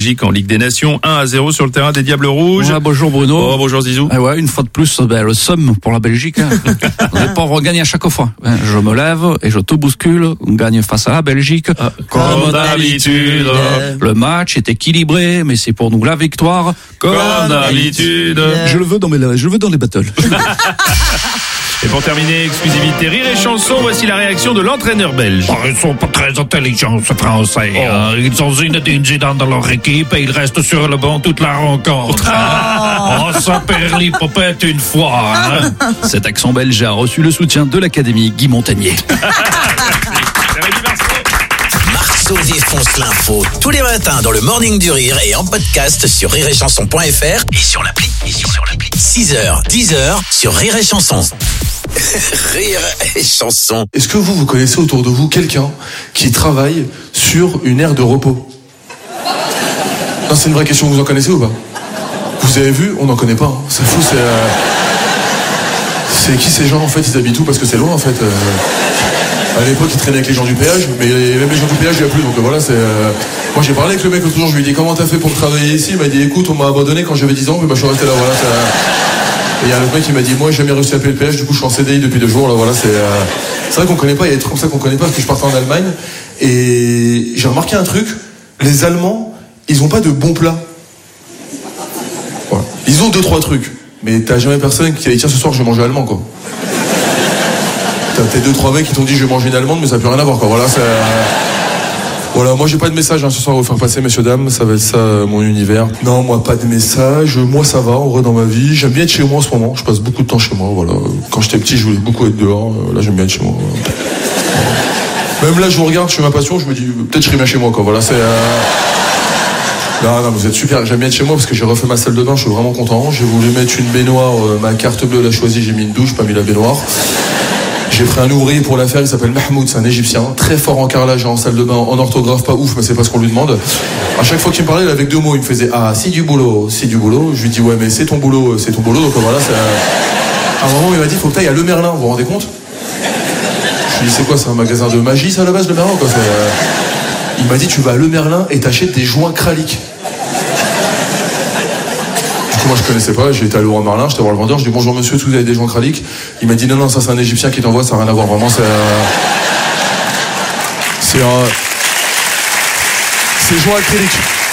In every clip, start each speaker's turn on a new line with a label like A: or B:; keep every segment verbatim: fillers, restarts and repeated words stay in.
A: Belgique en Ligue des Nations. un à zéro sur le terrain des Diables Rouges.
B: Ouais, bonjour Bruno.
A: Oh, bonjour Zizou.
B: Ah ouais, une fois de plus, ben, le somme pour la Belgique. Hein. On n'est pas regagné à chaque fois. Je me lève et je te bouscule. On gagne face à la Belgique.
A: Ah, comme, comme d'habitude.
B: Le match est équilibré, mais c'est pour nous la victoire.
A: Comme, comme d'habitude.
C: Je le veux dans mes, je le veux dans les battles.
A: Et pour terminer, exclusivité Rire et Chanson, voici la réaction de l'entraîneur belge.
D: Oh, ils sont pas très intelligents, ces Français.
A: Oh.
D: Hein. Ils ont une incident dans leur équipe et ils restent sur le banc toute la rencontre. Oh, oh ça perd l'hypopète une fois. Hein.
B: Cet accent belge a reçu le soutien de l'Académie Guy Montagnier.
E: Marceau défonce l'info tous les matins dans le Morning du Rire et en podcast sur rire et chanson point f r et sur l'appli. Et sur l'appli. six heures, dix heures sur Rire et Chanson. Rire et Chanson.
C: Est-ce que vous, vous connaissez autour de vous quelqu'un qui travaille sur une aire de repos? Non, c'est une vraie question, vous en connaissez ou pas? Vous avez vu? On n'en connaît pas. Hein. C'est fou, c'est... Euh... C'est qui ces gens en fait? Ils habitent où? Parce que c'est loin en fait. Euh... À l'époque, ils traînaient avec les gens du péage, mais même les gens du péage, il n'y a plus. Donc voilà, c'est. Euh... Moi, j'ai parlé avec le mec l'autre jour, je lui ai dit comment t'as fait pour travailler ici? Il m'a dit écoute, on m'a abandonné quand j'avais dix ans, mais bah, je suis resté là. Voilà. Et il y a un autre mec qui m'a dit moi, j'ai jamais réussi à payer le péage, du coup, je suis en C D I depuis deux jours. Là, voilà, c'est. Euh... C'est vrai qu'on connaît pas. Il y a des trucs comme ça qu'on connaît pas parce que je partais en Allemagne et j'ai remarqué un truc. Les Allemands, ils ont pas de bons plats. Voilà. Ils ont deux trois trucs, mais t'as jamais personne qui a dit tiens ce soir je vais manger allemand quoi. T'as peut-être deux trois mecs qui t'ont dit je vais manger une allemande mais ça n'a plus rien à voir quoi. Voilà, c'est... voilà, moi j'ai pas de message hein, ce soir à vous faire passer messieurs dames, ça va être ça euh, mon univers. Non, moi pas de message, moi ça va, en vrai dans ma vie, j'aime bien être chez moi en ce moment, je passe beaucoup de temps chez moi, voilà. Quand j'étais petit je voulais beaucoup être dehors, là j'aime bien être chez moi. Voilà. Même là je vous regarde, je fais ma passion, je me dis peut-être je serai bien chez moi quoi, voilà c'est... Euh... Non, non, vous êtes super, j'aime bien être chez moi parce que j'ai refait ma salle de bain, je suis vraiment content, j'ai voulu mettre une baignoire, euh, ma carte bleue l'a choisie, j'ai mis une douche, pas mis la baignoire. J'ai pris un ouvrier pour la faire, il s'appelle Mahmoud, c'est un Égyptien, très fort en carrelage et en salle de bain, en orthographe pas ouf, mais c'est pas ce qu'on lui demande. À chaque fois qu'il me parlait, il avait deux mots, il me faisait ah si du boulot, si du boulot. Je lui dis ouais mais c'est ton boulot, c'est ton boulot, donc voilà. C'est... À un moment il m'a dit faut que t'ailles à Le Merlin, vous vous rendez compte? Je lui dis c'est quoi, c'est un magasin de magie ça à la base Le Merlin quoi c'est... Il m'a dit tu vas à Le Merlin et t'achètes des joints kralik. Moi je connaissais pas, j'ai été à Leroy Merlin, j'étais voir le vendeur, je dis bonjour monsieur, est-ce que vous avez des joints kralik? Il m'a dit non non ça c'est un Égyptien qui t'envoie, ça n'a rien à voir vraiment, c'est euh... c'est euh... c'est joints acryliques.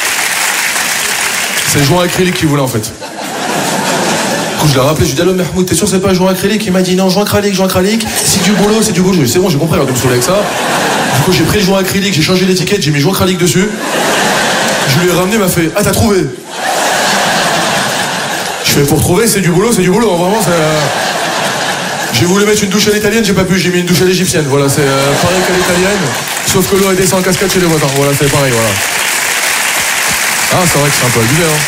C: C'est joints acryliques qu'il voulait en fait. Du coup je l'ai rappelé, je lui ai dit allô Mahmoud, t'es sûr c'est pas joint acrylique? Il m'a dit non, joint acrylique, joint acrylique, c'est du boulot, c'est du boulot. Je lui ai dit c'est bon, j'ai compris, alors de me saouler avec ça. Du coup j'ai pris le joint acrylique, j'ai changé l'étiquette, j'ai mis joint acrylique dessus. Je lui ai ramené, il m'a fait ah t'as trouvé? Je fais pour trouver, c'est du boulot, c'est du boulot, vraiment c'est... Euh... J'ai voulu mettre une douche à l'italienne, j'ai pas pu, j'ai mis une douche à l'égyptienne, voilà, c'est euh, pareil qu'à l'italienne, sauf que l'eau elle descend en cascade chez les voisins, voilà, c'est pareil, voilà. Ah, c'est vrai que c'est un peu abusé, hein.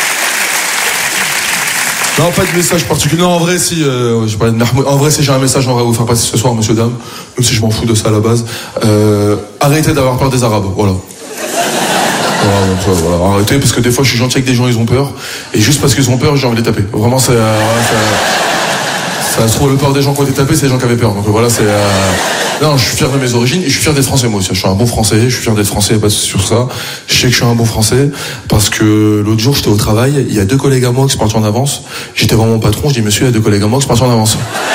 C: Non, pas de message particulier, non, en vrai, si, euh, j'ai parlé de Mahmoud, en vrai, si j'ai un message, on va vous faire passer ce soir, monsieur, dame, même si je m'en fous de ça à la base, euh, arrêtez d'avoir peur des Arabes, voilà. Voilà, donc, voilà, arrêtez parce que des fois je suis gentil avec des gens, ils ont peur et juste parce qu'ils ont peur j'ai envie de les taper. Vraiment c'est euh, ça, ça se trouve le peur des gens qui ont été tapés, c'est les gens qui avaient peur. Donc voilà c'est euh... non, je suis fier de mes origines et je suis fier d'être français moi aussi. Je suis un bon français, je suis fier d'être français, pas sur ça. Je sais que je suis un bon français parce que l'autre jour j'étais au travail, il y a deux collègues à moi qui sont partis en avance. J'étais vraiment mon patron, je dis monsieur, il y a deux collègues à moi qui sont partis en avance.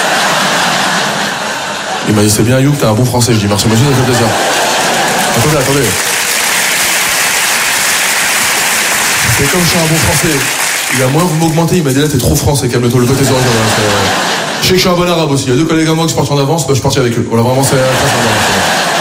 C: Il m'a dit c'est bien Youk, t'es un bon français. Je dis merci monsieur, ça fait plaisir. Attendez, attendez. C'est comme je suis un bon français. Il a moins vous m'augmentez, il m'a dit là t'es trop français, calme-toi le côté oreilles. Je sais que je suis un bon arabe aussi. Il y a deux collègues à moi qui sont partis en avance, bah, je suis parti avec eux. Voilà, vraiment c'est très sympa.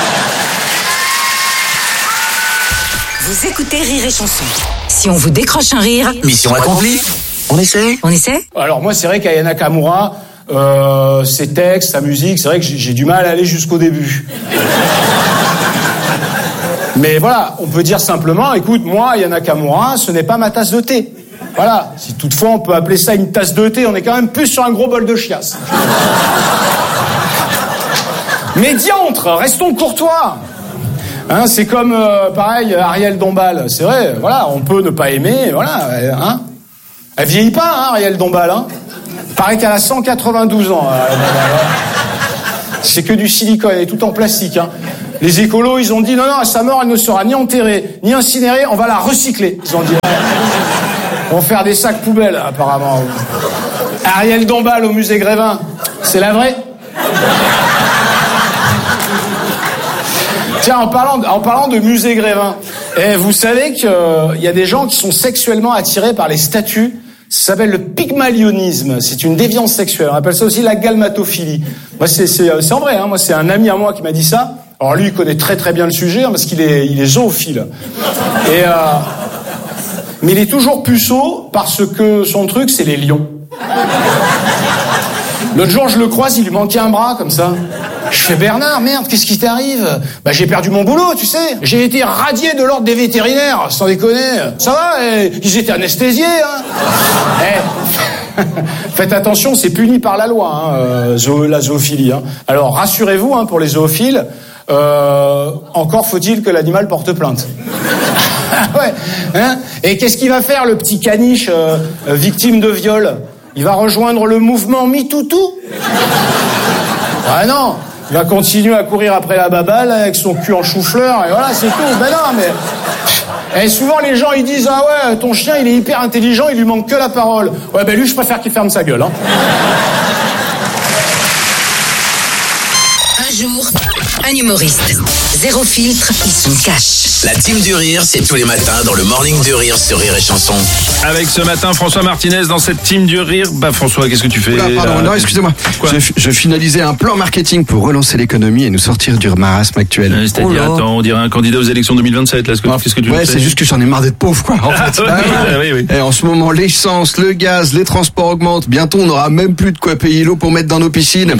F: Vous écoutez Rire et Chanson. Si on vous décroche un rire,
E: mission accomplie. On essaie
F: On essaie?
G: Alors moi c'est vrai qu'Aya Nakamura, euh, ses textes, sa musique, c'est vrai que j'ai, j'ai du mal à aller jusqu'au début. Mais voilà, on peut dire simplement, écoute, moi, Aya Nakamura, ce n'est pas ma tasse de thé. Voilà, si toutefois on peut appeler ça une tasse de thé, on est quand même plus sur un gros bol de chiasse. Mais diantre, restons courtois. Hein, c'est comme, euh, pareil, Ariel Dombal. C'est vrai, voilà, on peut ne pas aimer, voilà, hein. Elle vieillit pas, hein, Ariel Dombal, hein. Paraît qu'elle a cent quatre-vingt-douze ans. Euh, c'est que du silicone, elle est tout en plastique, hein. Les écolos, ils ont dit non, non, à sa mort, elle ne sera ni enterrée, ni incinérée, on va la recycler. Ils ont dit. On va faire des sacs poubelles, apparemment. Ariel Dombal au musée Grévin, c'est la vraie? Tiens, en parlant, de, en parlant de musée Grévin, eh, vous savez qu'il euh, y a des gens qui sont sexuellement attirés par les statues. Ça s'appelle le pygmalionisme. C'est une déviance sexuelle. On appelle ça aussi la galmatophilie. Moi, c'est, c'est, c'est en vrai. Hein. Moi, c'est un ami à moi qui m'a dit ça. Alors lui, il connaît très très bien le sujet hein, parce qu'il est, il est zoophile. Et euh, mais il est toujours puceau parce que son truc, c'est les lions. L'autre jour, je le croise, il lui manquait un bras comme ça. Je fais Bernard, merde, qu'est-ce qui t'arrive? Bah j'ai perdu mon boulot, tu sais. J'ai été radié de l'ordre des vétérinaires, sans déconner. Ça va, eh, ils étaient anesthésiés, hein. Eh, faites attention, c'est puni par la loi, hein, euh, zo- la zoophilie. Hein. Alors rassurez-vous, hein, pour les zoophiles, euh, encore faut-il que l'animal porte plainte. Ouais, hein. Et qu'est-ce qu'il va faire, le petit caniche euh, euh, victime de viol? Il va rejoindre le mouvement MeTooToo? Ah non, il va continuer à courir après la baballe avec son cul en chou-fleur et voilà, c'est tout. Ben non, mais... Et souvent les gens ils disent ah ouais, ton chien il est hyper intelligent, il lui manque que la parole. Ouais ben lui je préfère qu'il ferme sa gueule. Hein.
F: Un jour, un humoriste. Zéro filtre, il se cache.
E: La team du rire, c'est tous les matins dans le Morning du Rire sur Rire et Chanson.
A: Avec ce matin François Martinez dans cette team du rire. Bah François, qu'est-ce que tu fais?
H: Oula, pardon,
A: là
H: non, excusez-moi.
A: Quoi?
H: Je, je finalisais un plan marketing pour relancer l'économie et nous sortir du marasme actuel.
A: Euh, C'est-à-dire,
H: Oh là.
A: attends, on dirait un candidat aux élections deux mille vingt-sept. Là, ce que,
H: Ah,
A: qu'est-ce que tu
H: ouais,
A: nous fais
H: c'est juste que j'en ai marre d'être pauvre, quoi, en fait.
A: oui,
H: Ah,
A: oui, oui.
H: Et en ce moment, l'essence, le gaz, les transports augmentent. Bientôt, on n'aura même plus de quoi payer l'eau pour mettre dans nos piscines.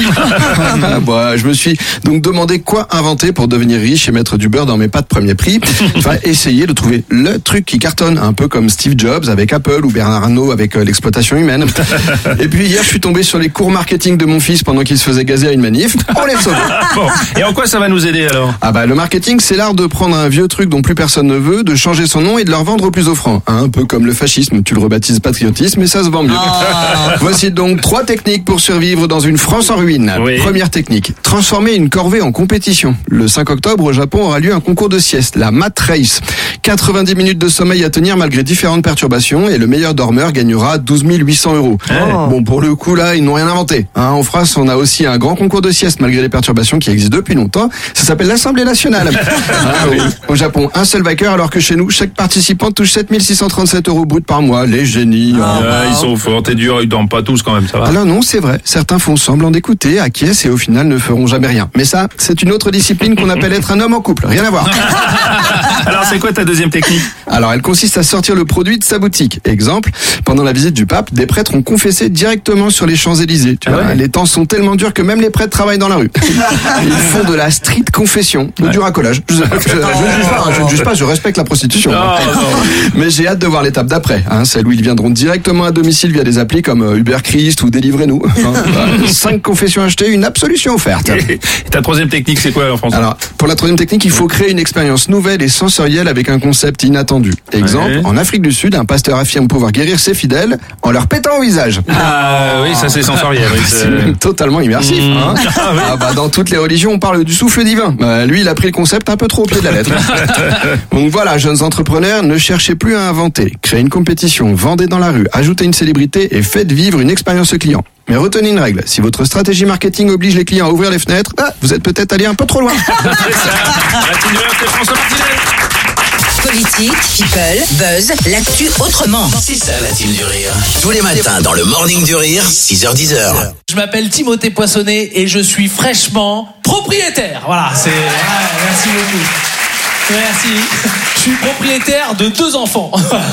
H: Bon, je me suis donc demandé quoi inventer pour devenir riche et mettre du beurre dans mes pâtes premier prix. Enfin, essayer de trouver le truc qui cartonne, un peu comme Steve Jobs avec Apple ou Bernard Arnault avec euh, l'exploitation humaine. Et puis hier, je suis tombé sur les cours marketing de mon fils pendant qu'il se faisait gazer à une manif. On les sauve.
A: Bon. Et en quoi ça va nous aider alors?
H: Ah bah le marketing, c'est l'art de prendre un vieux truc dont plus personne ne veut, de changer son nom et de le revendre au plus offrant. Un peu comme le fascisme, tu le rebaptises patriotisme et ça se vend mieux. Voici donc trois techniques pour survivre dans une France en ruine.
A: Oui.
H: Première technique, transformer une corvée en compétition. Le cinq octobre au Japon aura lieu un concours de sieste, la Mat Race. quatre-vingt-dix minutes de sommeil à tenir malgré différentes perturbations et le meilleur dormeur gagnera douze mille huit cents euros.
A: Oh.
H: Bon, pour le coup là, ils n'ont rien inventé. Hein, en France, on a aussi un grand concours de sieste malgré les perturbations qui existent depuis longtemps. Ça s'appelle l'Assemblée nationale. Ah, oui. Au Japon, un seul vainqueur, alors que chez nous, chaque participant touche sept mille six cent trente-sept euros brut par mois. Les génies.
A: Ah,
H: hein.
A: ils sont forts, t'es dur, ils dorment pas tous quand même, ça va.
H: Alors non, c'est vrai. Certains font semblant d'écouter, acquiescent et au final ne feront jamais rien. Mais ça, c'est une autre discipline qu'on appelle être un homme en couple. Rien à voir.
A: Alors c'est quoi ta deuxième technique?
H: Alors, elle consiste à sortir le produit de sa boutique. Exemple, pendant la visite du pape, des prêtres ont confessé directement sur les Champs-Élysées. Tu
A: Ah
H: vois,
A: ouais.
H: les temps sont tellement durs que même les prêtres travaillent dans la rue. Ils font de la street confession, de du racolage. Je, je- je ne juge pas, hein, je ne juge pas, je respecte la prostitution.
A: Non, non.
H: Mais j'ai hâte de voir l'étape d'après, hein, celle où ils viendront directement à domicile via des applis comme euh, Uber Christ ou Délivrez-nous. Hein, voilà. Cinq confessions achetées, une absolution offerte.
A: Et ta troisième technique, c'est quoi alors François?
H: Alors, pour la troisième technique, il faut créer une expérience nouvelle et sensorielle avec un concept inattendu. Exemple,
A: Ouais.
H: en Afrique du Sud, un pasteur affirme pouvoir guérir ses fidèles en leur pétant au visage.
A: Ah oui, ça c'est sensoriel. Oui,
H: C'est
A: c'est-
H: même totalement immersif.
A: Mmh.
H: Hein.
A: Ah oui.
H: Ah bah, dans toutes les religions, on parle du souffle divin. Bah, lui, il a pris le concept un peu trop au pied de la lettre. Donc voilà, jeunes entrepreneurs, ne cherchez plus à inventer. Créez une compétition, vendez dans la rue, ajoutez une célébrité et faites vivre une expérience client. Mais retenez une règle, si votre stratégie marketing oblige les clients à ouvrir les fenêtres, ah, vous êtes peut-être allé un peu trop loin.
A: C'est ça. La team du rire, c'est François Martinez.
F: Politique, people, buzz, l'actu autrement.
E: C'est ça la team du rire. Tous les matins dans le Morning du Rire, six heures dix heures.
I: Je m'appelle Timothée Poissonnet et je suis fraîchement propriétaire. Voilà, c'est... Ouais, merci beaucoup. Merci. Je suis propriétaire de deux enfants.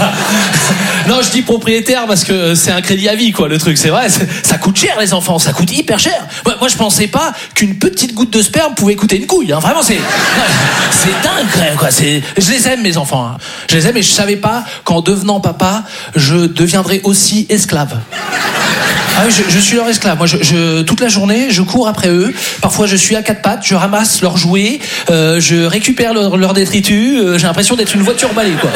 I: Non, je dis propriétaire parce que c'est un crédit à vie, quoi, le truc. C'est vrai, c'est- ça coûte cher, les enfants. Ça coûte hyper cher. Moi, moi, je pensais pas qu'une petite goutte de sperme pouvait coûter une couille. Hein. Vraiment, c'est... C'est dingue, quand même, quoi. C'est... Je les aime, mes enfants. Hein. Je les aime et je savais pas qu'en devenant papa, je deviendrais aussi esclave. Ah oui, je, je suis leur esclave. Moi, je, je, toute la journée, je cours après eux. Parfois, je suis à quatre pattes, je ramasse leurs jouets, euh, je récupère leur, leur détritus. Euh, j'ai l'impression d'être une voiture balai, quoi.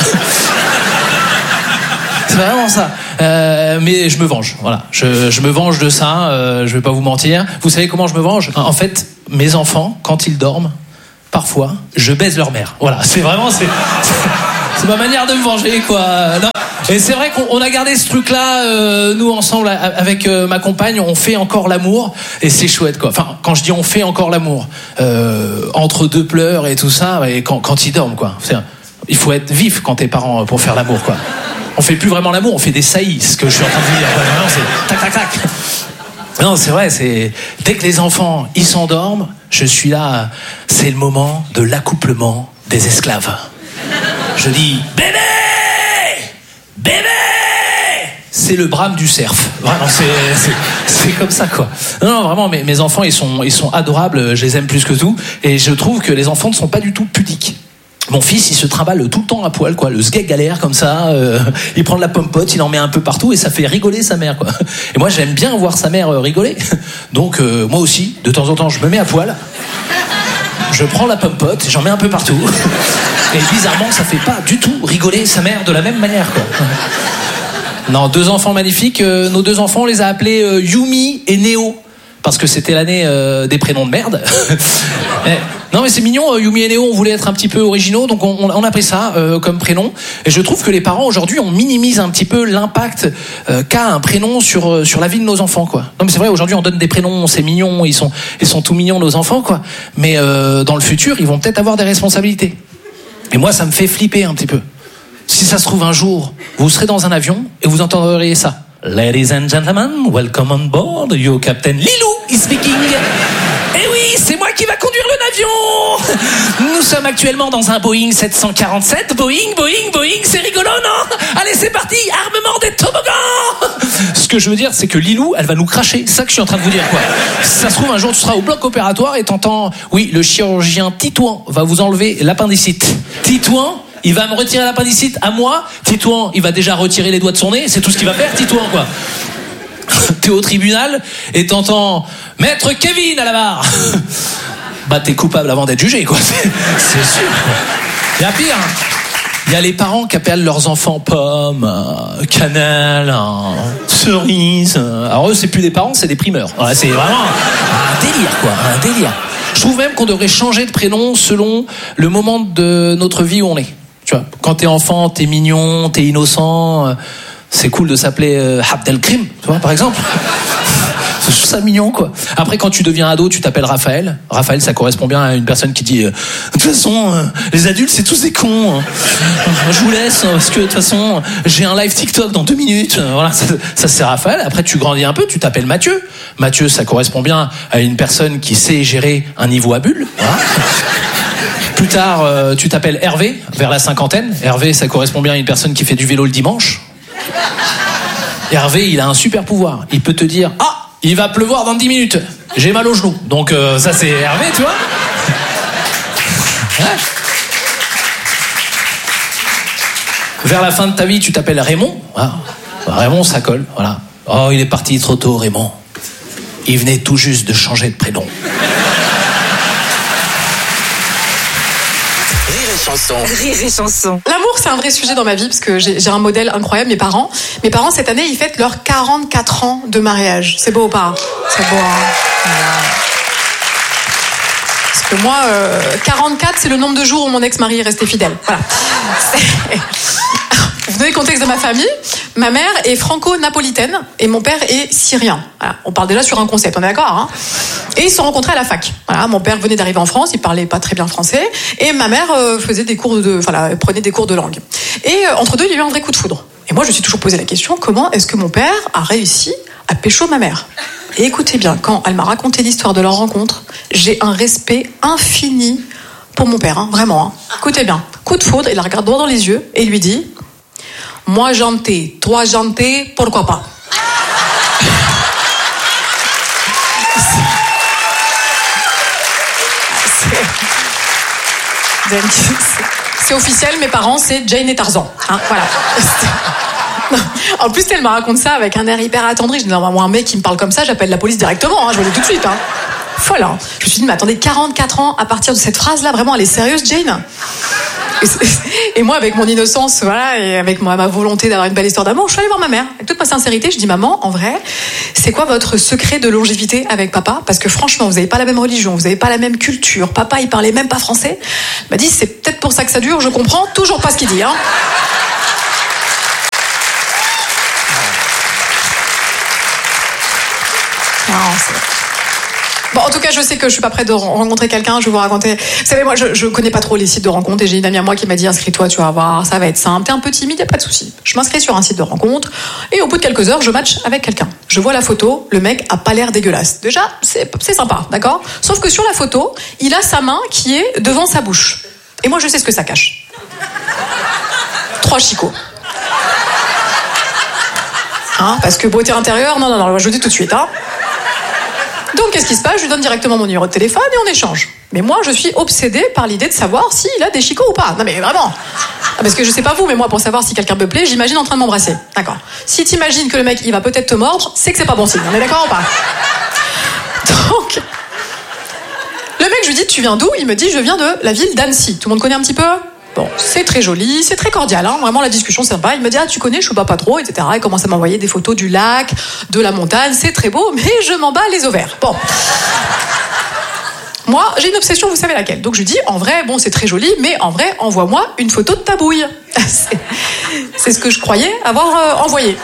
I: C'est vraiment ça. Euh, mais je me venge. Voilà. Je, je me venge de ça. Euh, je vais pas vous mentir. Vous savez comment je me venge ? En fait, mes enfants, quand ils dorment, parfois parfois, je baise leur mère. Voilà, c'est vraiment, c'est, c'est, c'est ma manière de me venger, quoi. Non. Et c'est vrai qu'on on a gardé ce truc-là, euh, nous ensemble avec euh, ma compagne, on fait encore l'amour et c'est chouette, quoi. Enfin, quand je dis on fait encore l'amour, euh, entre deux pleurs et tout ça, et quand, quand ils dorment, quoi. C'est, il faut être vif quand t'es parent pour faire l'amour, quoi. On fait plus vraiment l'amour, on fait des saillies, ce que je suis en train de vous dire. Ouais, non, c'est tac tac tac. Non, c'est vrai, c'est dès que les enfants ils s'endorment, je suis là. C'est le moment de l'accouplement des esclaves. Je dis bébé, bébé. C'est le brame du cerf. Vraiment, c'est, c'est, c'est comme ça, quoi. Non, non, vraiment, mes, mes enfants, ils sont, ils sont adorables. Je les aime plus que tout, et je trouve que les enfants ne sont pas du tout pudiques. Mon fils, il se trimballe tout le temps à poil, quoi. Le sgeg galère comme ça. Euh, il prend de la pomme-pote, il en met un peu partout et ça fait rigoler sa mère, quoi. Et moi, j'aime bien voir sa mère rigoler. Donc, euh, moi aussi, de temps en temps, je me mets à poil. Je prends la pomme-pote, j'en mets un peu partout. Et bizarrement, ça fait pas du tout rigoler sa mère de la même manière, quoi. Non, deux enfants magnifiques. Euh, nos deux enfants, on les a appelés euh, Yumi et Néo. Parce que c'était l'année euh, des prénoms de merde. Mais, non mais c'est mignon, euh, Yumi et Néo, on voulait être un petit peu originaux, donc on, on a pris ça euh, comme prénom. Et je trouve que les parents aujourd'hui, on minimise un petit peu l'impact euh, qu'a un prénom sur euh, sur la vie de nos enfants, quoi. Non mais c'est vrai, aujourd'hui on donne des prénoms, c'est mignon, ils sont ils sont tout mignons nos enfants, quoi. Mais euh, dans le futur, ils vont peut-être avoir des responsabilités. Et moi, ça me fait flipper un petit peu. Si ça se trouve un jour, vous serez dans un avion et vous entendrez ça. Ladies and gentlemen, welcome on board. Your captain Lilou is speaking. Eh oui, c'est moi qui va conduire le avion. Nous sommes actuellement dans un Boeing sept cent quarante-sept. Boeing, Boeing, Boeing, c'est rigolo, non? Allez, c'est parti, armement des toboggans. Ce que je veux dire, c'est que Lilou, elle va nous cracher. C'est ça que je suis en train de vous dire, quoi. Si ça se trouve, un jour, tu seras au bloc opératoire et t'entends, oui, le chirurgien Titouan va vous enlever l'appendicite. Titouan, il va me retirer l'appendicite à moi. Titouan, il va déjà retirer les doigts de son nez. C'est tout ce qu'il va faire, Titouan, quoi. T'es au tribunal et t'entends Maître Kevin à la barre. Bah, t'es coupable avant d'être jugé, quoi. C'est, c'est sûr. Il y a pire. Il y a les parents qui appellent leurs enfants Pomme, euh, Canal, euh, Cerise. Euh. Alors eux, c'est plus des parents, c'est des primeurs. Ouais, c'est vraiment un délire, quoi. Un délire. Je trouve même qu'on devrait changer de prénom selon le moment de notre vie où on est. Tu vois, quand t'es enfant, t'es mignon, t'es innocent. Euh, c'est cool de s'appeler euh, Abdelkrim, tu vois, par exemple. Je trouve ça mignon, quoi. Après, quand tu deviens ado, tu t'appelles Raphaël. Raphaël, ça correspond bien à une personne qui dit euh, de toute façon, euh, les adultes, c'est tous des cons. Hein. Je vous laisse, parce que de toute façon, j'ai un live TikTok dans deux minutes. Voilà, ça, ça c'est Raphaël. Après, tu grandis un peu, tu t'appelles Mathieu. Mathieu, ça correspond bien à une personne qui sait gérer un niveau à bulle. Voilà. Plus tard, euh, tu t'appelles Hervé, vers la cinquantaine. Hervé, ça correspond bien à une personne qui fait du vélo le dimanche. Hervé, il a un super pouvoir. Il peut te dire « Ah, il va pleuvoir dans dix minutes. J'ai mal au genou. » Donc euh, ça, c'est Hervé, tu vois. Ouais. Vers la fin de ta vie, tu t'appelles Raymond. Voilà. Raymond, ça colle. Voilà. Oh, il est parti trop tôt, Raymond. Il venait tout juste de changer de prénom.
F: Chanson. Rire et chanson.
J: L'amour, c'est un vrai sujet dans ma vie parce que j'ai, j'ai un modèle incroyable. Mes parents, mes parents cette année, ils fêtent leurs quarante-quatre ans de mariage. C'est beau ou pas? C'est beau. Hein, parce que moi, euh, quarante-quatre, c'est le nombre de jours où mon ex-mari est resté fidèle. Voilà. C'est... Vous donnez le contexte de ma famille. Ma mère est franco-napolitaine et mon père est syrien. Voilà. On parle déjà sur un concept, on est d'accord, hein? Et ils se sont rencontrés à la fac. Voilà, mon père venait d'arriver en France, il parlait pas très bien français, et ma mère euh, faisait des cours de, voilà, prenait des cours de langue. Et euh, entre deux, il y a eu un vrai coup de foudre. Et moi, je me suis toujours posé la question, comment est-ce que mon père a réussi à pécho ma mère? Et écoutez bien, quand elle m'a raconté l'histoire de leur rencontre, j'ai un respect infini pour mon père, hein, vraiment. Hein. Écoutez bien, coup de foudre, il la regarde droit dans les yeux et il lui dit: moi janté, toi janté, pourquoi pas? c'est... c'est officiel, mes parents, c'est Jane et Tarzan. Hein, voilà. En plus, elle me raconte ça avec un air hyper attendri. Je dis, non, moi, un mec qui me parle comme ça, j'appelle la police directement. Hein, je vais le tout de suite. Hein. Folle. Hein. Je me suis dit, mais attendez, quarante-quatre ans à partir de cette phrase-là, vraiment, elle est sérieuse, Jane? Et moi, avec mon innocence, voilà, et avec ma, ma volonté d'avoir une belle histoire d'amour, je suis allée voir ma mère. Avec toute ma sincérité, je dis, maman, en vrai, c'est quoi votre secret de longévité avec papa? Parce que franchement, vous n'avez pas la même religion, vous n'avez pas la même culture. Papa, il parlait même pas français. Elle m'a dit, c'est peut-être pour ça que ça dure, je comprends toujours pas ce qu'il dit, hein. Non, c'est... Bon, en tout cas, je sais que je suis pas prête de rencontrer quelqu'un. Je vais vous raconter. Vous savez, moi, je, je connais pas trop les sites de rencontres et j'ai une amie à moi qui m'a dit, inscris-toi, tu vas voir, ça va être simple. T'es un peu timide, y a pas de souci. Je m'inscris sur un site de rencontre et au bout de quelques heures, je match avec quelqu'un. Je vois la photo, le mec a pas l'air dégueulasse. Déjà, c'est, c'est sympa, d'accord? Sauf que sur la photo, il a sa main qui est devant sa bouche. Et moi, je sais ce que ça cache. Trois chicots. Hein, parce que beauté intérieure, non, non, non, je vous dis tout de suite, hein. Donc, qu'est-ce qui se passe? Je lui donne directement mon numéro de téléphone et on échange. Mais moi, je suis obsédée par l'idée de savoir s'il a des chicots ou pas. Non, mais vraiment. Parce que je sais pas vous, mais moi, pour savoir si quelqu'un me plaît, j'imagine en train de m'embrasser. D'accord. Si t'imagines que le mec, il va peut-être te mordre, c'est que c'est pas bon signe. On est d'accord ou pas? Donc, le mec, je lui dis, tu viens d'où? Il me dit, je viens de la ville d'Annecy. Tout le monde connaît un petit peu? Bon, c'est très joli, c'est très cordial, hein. Vraiment la discussion c'est sympa. Il me dit, ah tu connais, je suis pas pas trop, et cetera. Il commence à m'envoyer des photos du lac, de la montagne, c'est très beau, mais je m'en bats les ovaires. Bon. Moi, j'ai une obsession, vous savez laquelle. Donc je lui dis, en vrai, bon c'est très joli, mais en vrai, envoie-moi une photo de ta bouille. c'est, c'est ce que je croyais avoir euh, envoyé.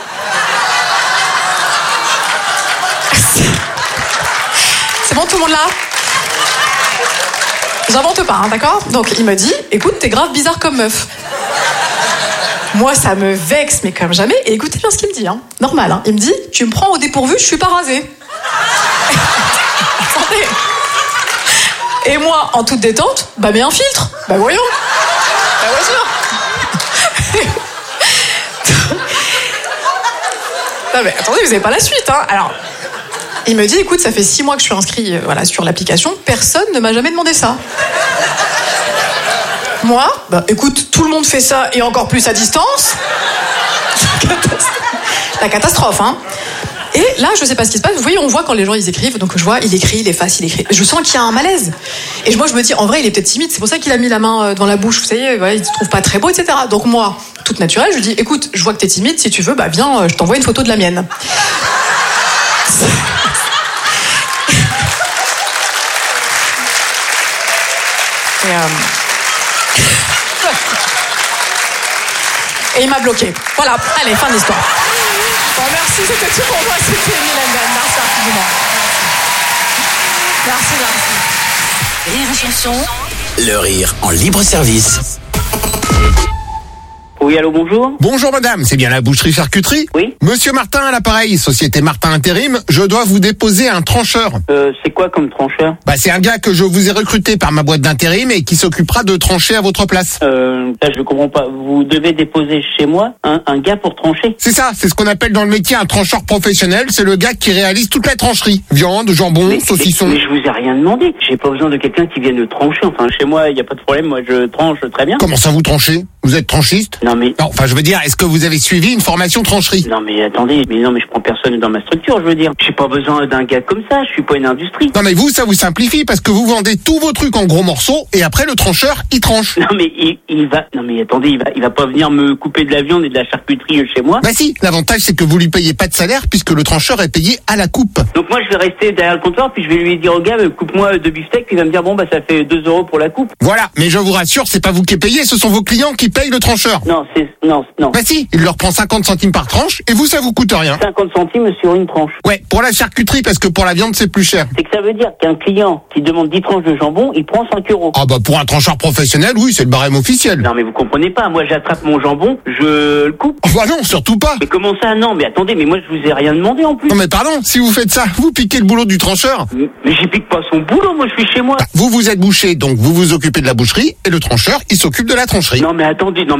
J: C'est bon, tout le monde là? J'invente pas, hein, d'accord? Donc il me dit, écoute, t'es grave bizarre comme meuf. Moi, ça me vexe, mais comme jamais. Et écoutez bien ce qu'il me dit, hein. Normal, hein. Il me dit, tu me prends au dépourvu, je suis pas rasée. Attendez. Et moi, en toute détente, bah mets un filtre. Bah voyons. Bah bien sûr. Non mais attendez, vous avez pas la suite, hein. Alors... Il me dit, écoute, ça fait six mois que je suis inscrit euh, voilà, sur l'application, personne ne m'a jamais demandé ça. Moi, bah écoute, tout le monde fait ça et encore plus à distance. La catastrophe, hein. Et là, je sais pas ce qui se passe. Vous voyez, on voit quand les gens ils écrivent, donc je vois, il écrit, il efface, il écrit. Je sens qu'il y a un malaise. Et moi, je me dis, en vrai, il est peut-être timide. C'est pour ça qu'il a mis la main devant la bouche. Vous savez, ouais, il se trouve pas très beau, et cetera. Donc moi, toute naturelle, je lui dis, écoute, je vois que t'es timide. Si tu veux, bah viens, je t'envoie une photo de la mienne. Et, euh... Et il m'a bloqué. Voilà, allez, fin de l'histoire. Bon, merci, c'était tout pour moi. C'était Mylène Ben. Merci infiniment. Merci, merci.
E: Rire et chanson. Le rire en libre service.
K: Oui, allô, bonjour.
L: Bonjour madame, c'est bien la boucherie-charcuterie?
K: Oui.
L: Monsieur Martin à l'appareil, société Martin Intérim, je dois vous déposer un trancheur.
K: Euh, c'est quoi comme trancheur?
L: Bah c'est un gars que je vous ai recruté par ma boîte d'intérim et qui s'occupera de trancher à votre place.
K: Euh, là, je comprends pas. Vous devez déposer chez moi un, un gars pour trancher?
L: C'est ça, c'est ce qu'on appelle dans le métier un trancheur professionnel, c'est le gars qui réalise toute la trancherie. Viande, jambon,
K: mais,
L: saucisson.
K: Mais, mais je vous ai rien demandé. J'ai pas besoin de quelqu'un qui vienne trancher. Enfin, chez moi, il y a pas de problème. Moi, je tranche très bien.
L: Comment ça vous tranchez? Vous êtes tranchiste?
K: Non mais...
L: Non, enfin je veux dire, est-ce que vous avez suivi une formation trancherie?
K: Non mais attendez, mais non mais je prends personne dans ma structure, je veux dire. J'ai pas besoin d'un gars comme ça, je suis pas une industrie.
L: Non mais vous, ça vous simplifie parce que vous vendez tous vos trucs en gros morceaux et après le trancheur, il tranche.
K: Non mais il, il va... Non mais attendez, il va, il va pas venir me couper de la viande et de la charcuterie chez moi.
L: Bah si, l'avantage c'est que vous lui payez pas de salaire puisque le trancheur est payé à la coupe.
K: Donc moi je vais rester derrière le comptoir puis je vais lui dire au gars, coupe-moi deux beefsteaks, puis il va me dire bon bah ça fait deux euros pour la coupe.
L: Voilà, mais je vous rassure, c'est pas vous qui payez, ce sont vos clients qui payent le trancheur.
K: Non, c'est... Non, non.
L: Bah si, il leur prend cinquante centimes par tranche et vous, ça vous coûte rien.
K: cinquante centimes sur une tranche.
L: Ouais, pour la charcuterie parce que pour la viande, c'est plus cher.
K: C'est que ça veut dire qu'un client qui demande dix tranches de jambon, il prend cinq euros.
L: Ah bah pour un trancheur professionnel, oui, c'est le barème officiel.
K: Non mais vous comprenez pas, moi j'attrape mon jambon, je le coupe.
L: Oh bah non, surtout pas.
K: Mais comment ça, non? Mais attendez, mais moi je vous ai rien demandé en plus.
L: Non mais pardon, si vous faites ça, vous piquez le boulot du trancheur.
K: Mais, mais j'y pique pas son boulot, moi je suis chez moi.
L: Vous, vous êtes boucher, donc vous vous occupez de la boucherie et le trancheur, il s'occupe de la trancherie.
K: Non mais attendez, non mais attendez, attendez.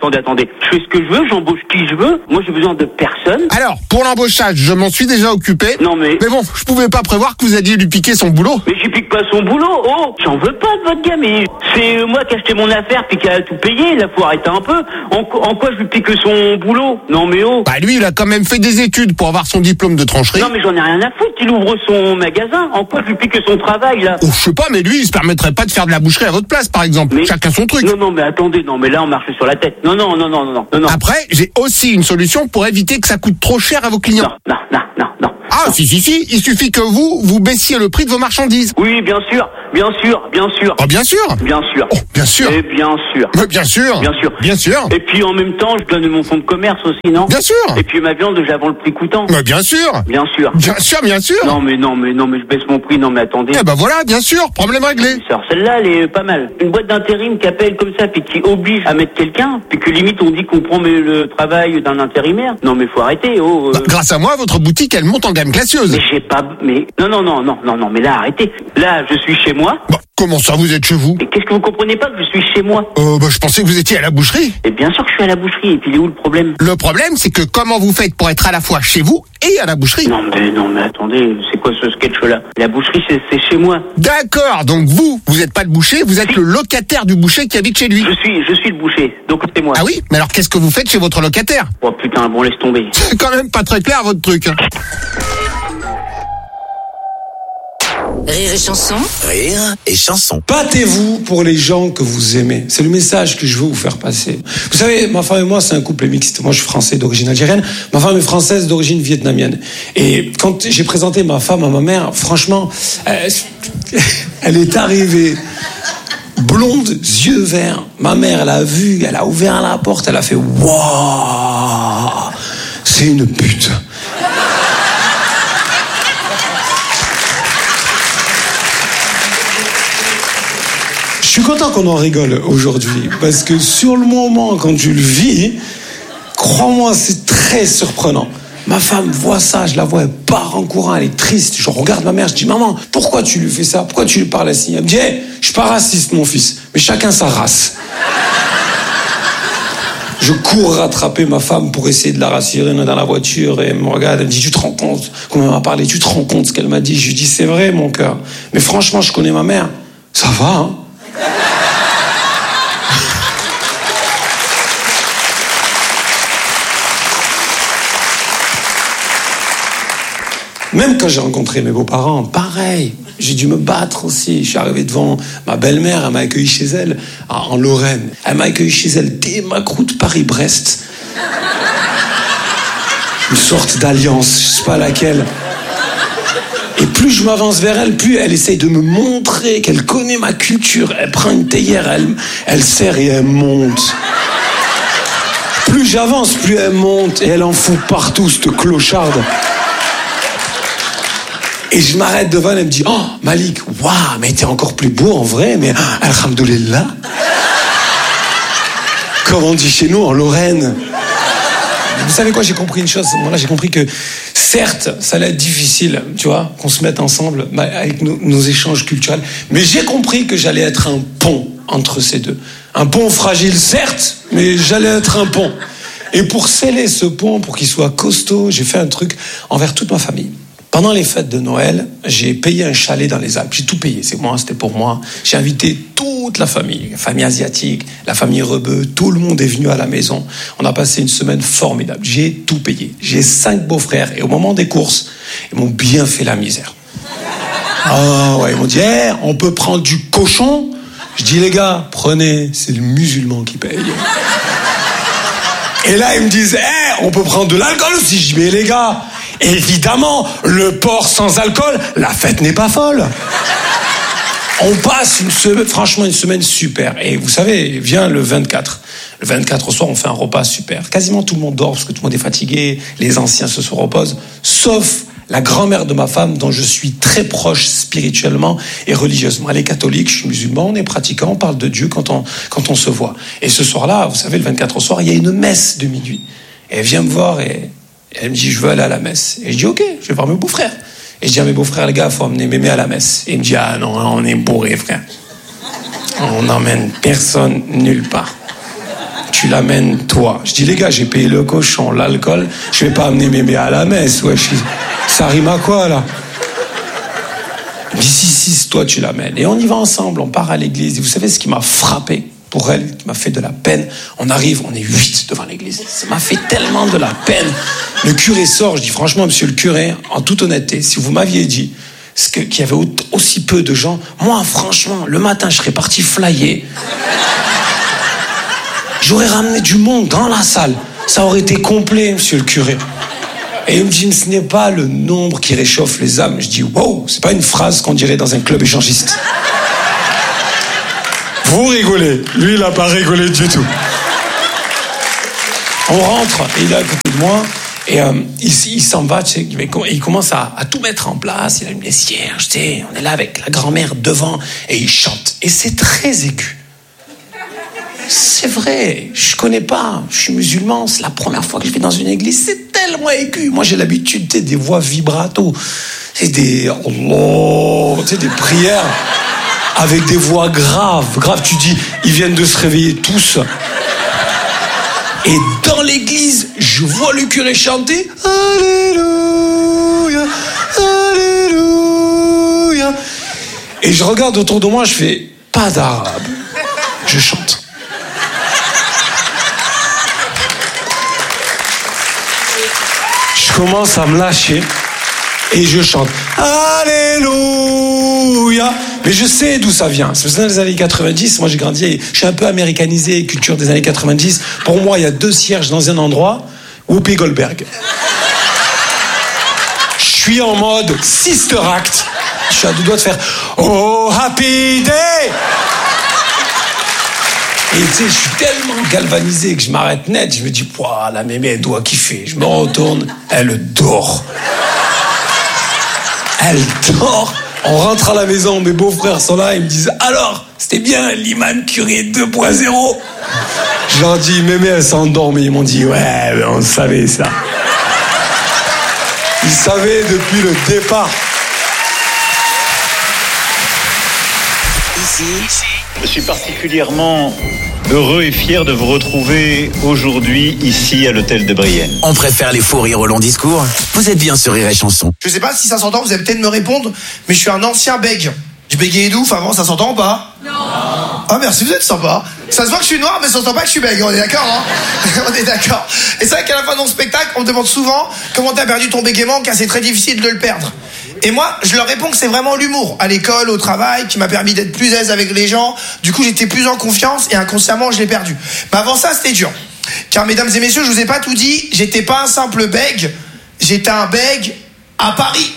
K: attendez, attendez. Je fais ce que je veux, j'embauche qui je veux. Moi, j'ai besoin de personne.
L: Alors, pour l'embauchage, je m'en suis déjà occupé.
K: Non, mais...
L: Mais bon, je pouvais pas prévoir que vous alliez lui piquer son boulot.
K: Mais je pique pas son boulot. Oh, j'en veux pas de votre gars, mais c'est moi qui ai acheté mon affaire puis qui a tout payé. Là, faut arrêter un peu. En, en quoi je lui pique son boulot? Non, mais oh.
L: Bah lui, il a quand même fait des études pour avoir son diplôme de trancherie.
K: Non, mais j'en ai rien à foutre. Il ouvre son magasin. En quoi je lui pique son travail, là?
L: Oh, je sais pas, mais lui, il se permettrait pas de faire de la boucherie à votre place, par exemple.
K: Mais...
L: Chacun son truc.
K: Non, non, mais attendez, non, mais là, on marche sur la tête. Non, non, non, non, non, non, non.
L: Après, j'ai aussi une solution pour éviter que ça coûte trop cher à vos clients.
K: Non, non, non, non, non.
L: Ah, non. si, si, si. Il suffit que vous, vous baissiez le prix de vos marchandises.
K: Oui, bien sûr, bien sûr, bien sûr.
L: Oh, bien sûr.
K: Bien sûr.
L: Oh, bien sûr.
K: Et bien sûr.
L: Mais bien sûr.
K: Bien sûr.
L: Bien sûr.
K: Et puis, en même temps, je donne mon fonds de commerce aussi, non?
L: Bien sûr.
K: Et puis, ma viande, j'avance le prix coûtant.
L: Mais bien sûr.
K: Bien sûr.
L: Bien sûr, bien sûr.
K: Non, mais non, mais non, mais je baisse mon prix. Non, mais attendez.
L: Eh ben voilà, bien sûr. Problème réglé.
K: Alors, celle-là, elle est pas mal. Une boîte d'intérim qui appelle comme ça, puis qui oblige à mettre quelqu'un, puis que limite, on dit qu'on prend mais, le travail d'un intérimaire. Non, mais faut arrêter, oh. Euh...
L: Bah, grâce à moi, votre boutique, elle monte en gamme glacieuse.
K: Mais j'ai pas, mais, non, non, non, non, non, non, mais là, arrêtez. Là, je suis chez moi.
L: Bah, comment ça, vous êtes chez vous?
K: Et qu'est-ce que vous comprenez pas que je suis chez moi?
L: Euh, bah, je pensais que vous étiez à la boucherie.
K: Et bien sûr que je suis à la boucherie. Et puis, il est où le problème?
L: Le problème, c'est que comment vous faites pour être à la fois chez vous et à la boucherie?
K: Non, mais, non, mais attendez, c'est quoi ce sketch-là? La boucherie, c'est, c'est chez moi.
L: D'accord, donc vous, vous êtes pas le boucher, vous êtes si. le locataire du boucher qui habite chez lui.
K: Je suis, je suis le boucher, donc c'est moi.
L: Ah oui? Mais alors qu'est-ce que vous faites chez votre locataire?
K: Oh putain, bon, laisse tomber.
L: C'est quand même pas très clair, votre truc.
F: Rire et chanson.
E: Rire et chanson.
M: Battez-vous pour les gens que vous aimez. C'est le message que je veux vous faire passer. Vous savez, ma femme et moi, c'est un couple mixte. Moi, je suis français d'origine algérienne. Ma femme est française d'origine vietnamienne. Et quand j'ai présenté ma femme à ma mère, franchement, elle, elle est arrivée blonde, yeux verts. Ma mère, elle a vu, elle a ouvert la porte, elle a fait « Waouh, c'est une pute ». Je suis content qu'on en rigole aujourd'hui, parce que sur le moment, quand tu le vis, crois-moi, c'est très surprenant. Ma femme voit ça, je la vois, elle part en courant, elle est triste. Je regarde ma mère, je dis, maman, pourquoi tu lui fais ça? Pourquoi tu lui parles ainsi? Elle me dit, hey, je suis pas raciste, mon fils, mais chacun sa race. Je cours rattraper ma femme pour essayer de la rassurer dans la voiture, et elle me regarde, elle me dit, tu te rends compte comment elle m'a parlé? Tu te rends compte ce qu'elle m'a dit? Je lui dis, c'est vrai, mon cœur, mais franchement, je connais ma mère. Ça va, hein? Même quand j'ai rencontré mes beaux-parents, pareil, j'ai dû me battre aussi. Je suis arrivé devant ma belle-mère, elle m'a accueilli chez elle, en Lorraine. Elle m'a accueilli chez elle dès ma croûte Paris-Brest. Une sorte d'alliance, je sais pas laquelle. Et plus je m'avance vers elle, plus elle essaye de me montrer qu'elle connaît ma culture. Elle prend une théière, elle, elle serre et elle monte. Plus j'avance, plus elle monte et elle en fout partout, cette clocharde. Et je m'arrête devant elle, elle me dit, oh, Malik, waouh, mais t'es encore plus beau en vrai, mais alhamdoulilah. Comme on dit chez nous, en Lorraine. Vous savez quoi, j'ai compris une chose, à ce moment-là, j'ai compris que, certes, ça allait être difficile, tu vois, qu'on se mette ensemble avec nos, nos échanges culturels, mais j'ai compris que j'allais être un pont entre ces deux. Un pont fragile, certes, mais j'allais être un pont. Et pour sceller ce pont, pour qu'il soit costaud, j'ai fait un truc envers toute ma famille. Pendant les fêtes de Noël, j'ai payé un chalet dans les Alpes. J'ai tout payé, c'est moi, c'était pour moi. J'ai invité toute la famille, la famille asiatique, la famille Rebeu, tout le monde est venu à la maison. On a passé une semaine formidable. J'ai tout payé. J'ai cinq beaux-frères et au moment des courses, ils m'ont bien fait la misère. Ah ouais, ils m'ont dit, hey, on peut prendre du cochon? Je dis, les gars, prenez, c'est le musulman qui paye. Et là, ils me disent, hey, on peut prendre de l'alcool aussi. Je dis, mais les gars, évidemment, le porc sans alcool, la fête n'est pas folle. On passe une semaine, franchement une semaine super. Et vous savez, vient le vingt-quatre. Le vingt-quatre au soir, on fait un repas super. Quasiment tout le monde dort parce que tout le monde est fatigué. Les anciens se reposent. Sauf la grand-mère de ma femme, dont je suis très proche spirituellement et religieusement. Elle est catholique, je suis musulman, on est pratiquant, on parle de Dieu quand on, quand on se voit. Et ce soir-là, vous savez, le vingt-quatre au soir, il y a une messe de minuit. Et elle vient me voir et elle me dit, je veux aller à la messe. Et je dis, ok, je vais voir mes beaux-frères. Et je dis à mes beaux-frères, les gars, il faut emmener mémé à la messe. Et il me dit, ah non, on est bourré, frère. On n'emmène personne nulle part. tu l'amènes toi. Je dis, les gars, j'ai payé le cochon, l'alcool, je vais pas amener mémé à la messe, ouais. Je dis, ça rime à quoi, là? Il me dit, si, si, toi, tu l'amènes. Et on y va ensemble, on part à l'église. Et vous savez ce qui m'a frappé pour elle, qui m'a fait de la peine? On arrive, on est huit devant l'église. Ça m'a fait tellement de la peine. Le curé sort, je dis, franchement, monsieur le curé, en toute honnêteté, si vous m'aviez dit qu'il y avait aussi peu de gens, moi, franchement, le matin, je serais parti flyer. J'aurais ramené du monde dans la salle. Ça aurait été complet, monsieur le curé. Et il me dit, ce n'est pas le nombre qui réchauffe les âmes. Je dis, wow, c'est pas une phrase qu'on dirait dans un club échangiste. Vous rigolez. Lui, il n'a pas rigolé du tout. On rentre, et il est à côté de moi, et euh, il, il s'en va, tu sais, il commence à, à tout mettre en place. Il allume les cierges, tu sais, on est là avec la grand-mère devant, et il chante. Et c'est très aigu. C'est vrai, je connais pas, je suis musulman, c'est la première fois que je vais dans une église, c'est tellement aigu. Moi, j'ai l'habitude, tu sais, des voix vibrato, c'est des Allah, tu sais, des prières avec des voix graves, graves. Tu dis, ils viennent de se réveiller tous. Et dans l'église, je vois le curé chanter Alléluia, Alléluia. Et je regarde autour de moi, je fais pas d'arabe, je chante. Je commence à me lâcher et je chante Alléluia. Mais je sais d'où ça vient. C'est dans les années quatre-vingt-dix. Moi, j'ai grandi, je suis un peu américanisé, culture des années quatre-vingt-dix. Pour moi, il y a deux cierges dans un endroit. Whoopi Goldberg. Je suis en mode Sister Act. Je suis à deux doigts de faire Oh Happy Day. Et tu sais, je suis tellement galvanisé que je m'arrête net. Je me dis, pouah, la mémé, elle doit kiffer. Je me retourne, elle dort. Elle dort. On rentre à la maison, mes beaux-frères sont là, ils me disent, alors, c'était bien l'imam curé deux point zéro. Je leur dis, mémé, elle s'endort, mais ils m'ont dit, ouais, mais on savait ça. Ils savaient depuis le départ.
N: Ici, je suis particulièrement heureux et fier de vous retrouver aujourd'hui ici à l'hôtel de Brienne.
E: On préfère les faux rires au long discours. Vous êtes bien sur Rire et Chanson.
O: Je sais pas si ça s'entend, vous allez peut-être me répondre, mais je suis un ancien bègue. Je bégayais d'ouf avant, ça s'entend ou pas? Non. Ah merci, vous êtes sympa. Ça se voit que je suis noir, mais ça s'entend pas que je suis bègue, on est d'accord, hein? On est d'accord. Et c'est vrai qu'à la fin de mon spectacle, on me demande souvent comment t'as perdu ton bégaiement, car c'est très difficile de le perdre. Et moi, je leur réponds que c'est vraiment l'humour, à l'école, au travail, qui m'a permis d'être plus à l'aise avec les gens. Du coup, j'étais plus en confiance et inconsciemment, je l'ai perdu. Mais avant ça, c'était dur. Car, mesdames et messieurs, je vous ai pas tout dit, j'étais pas un simple bègue, j'étais un bègue à Paris.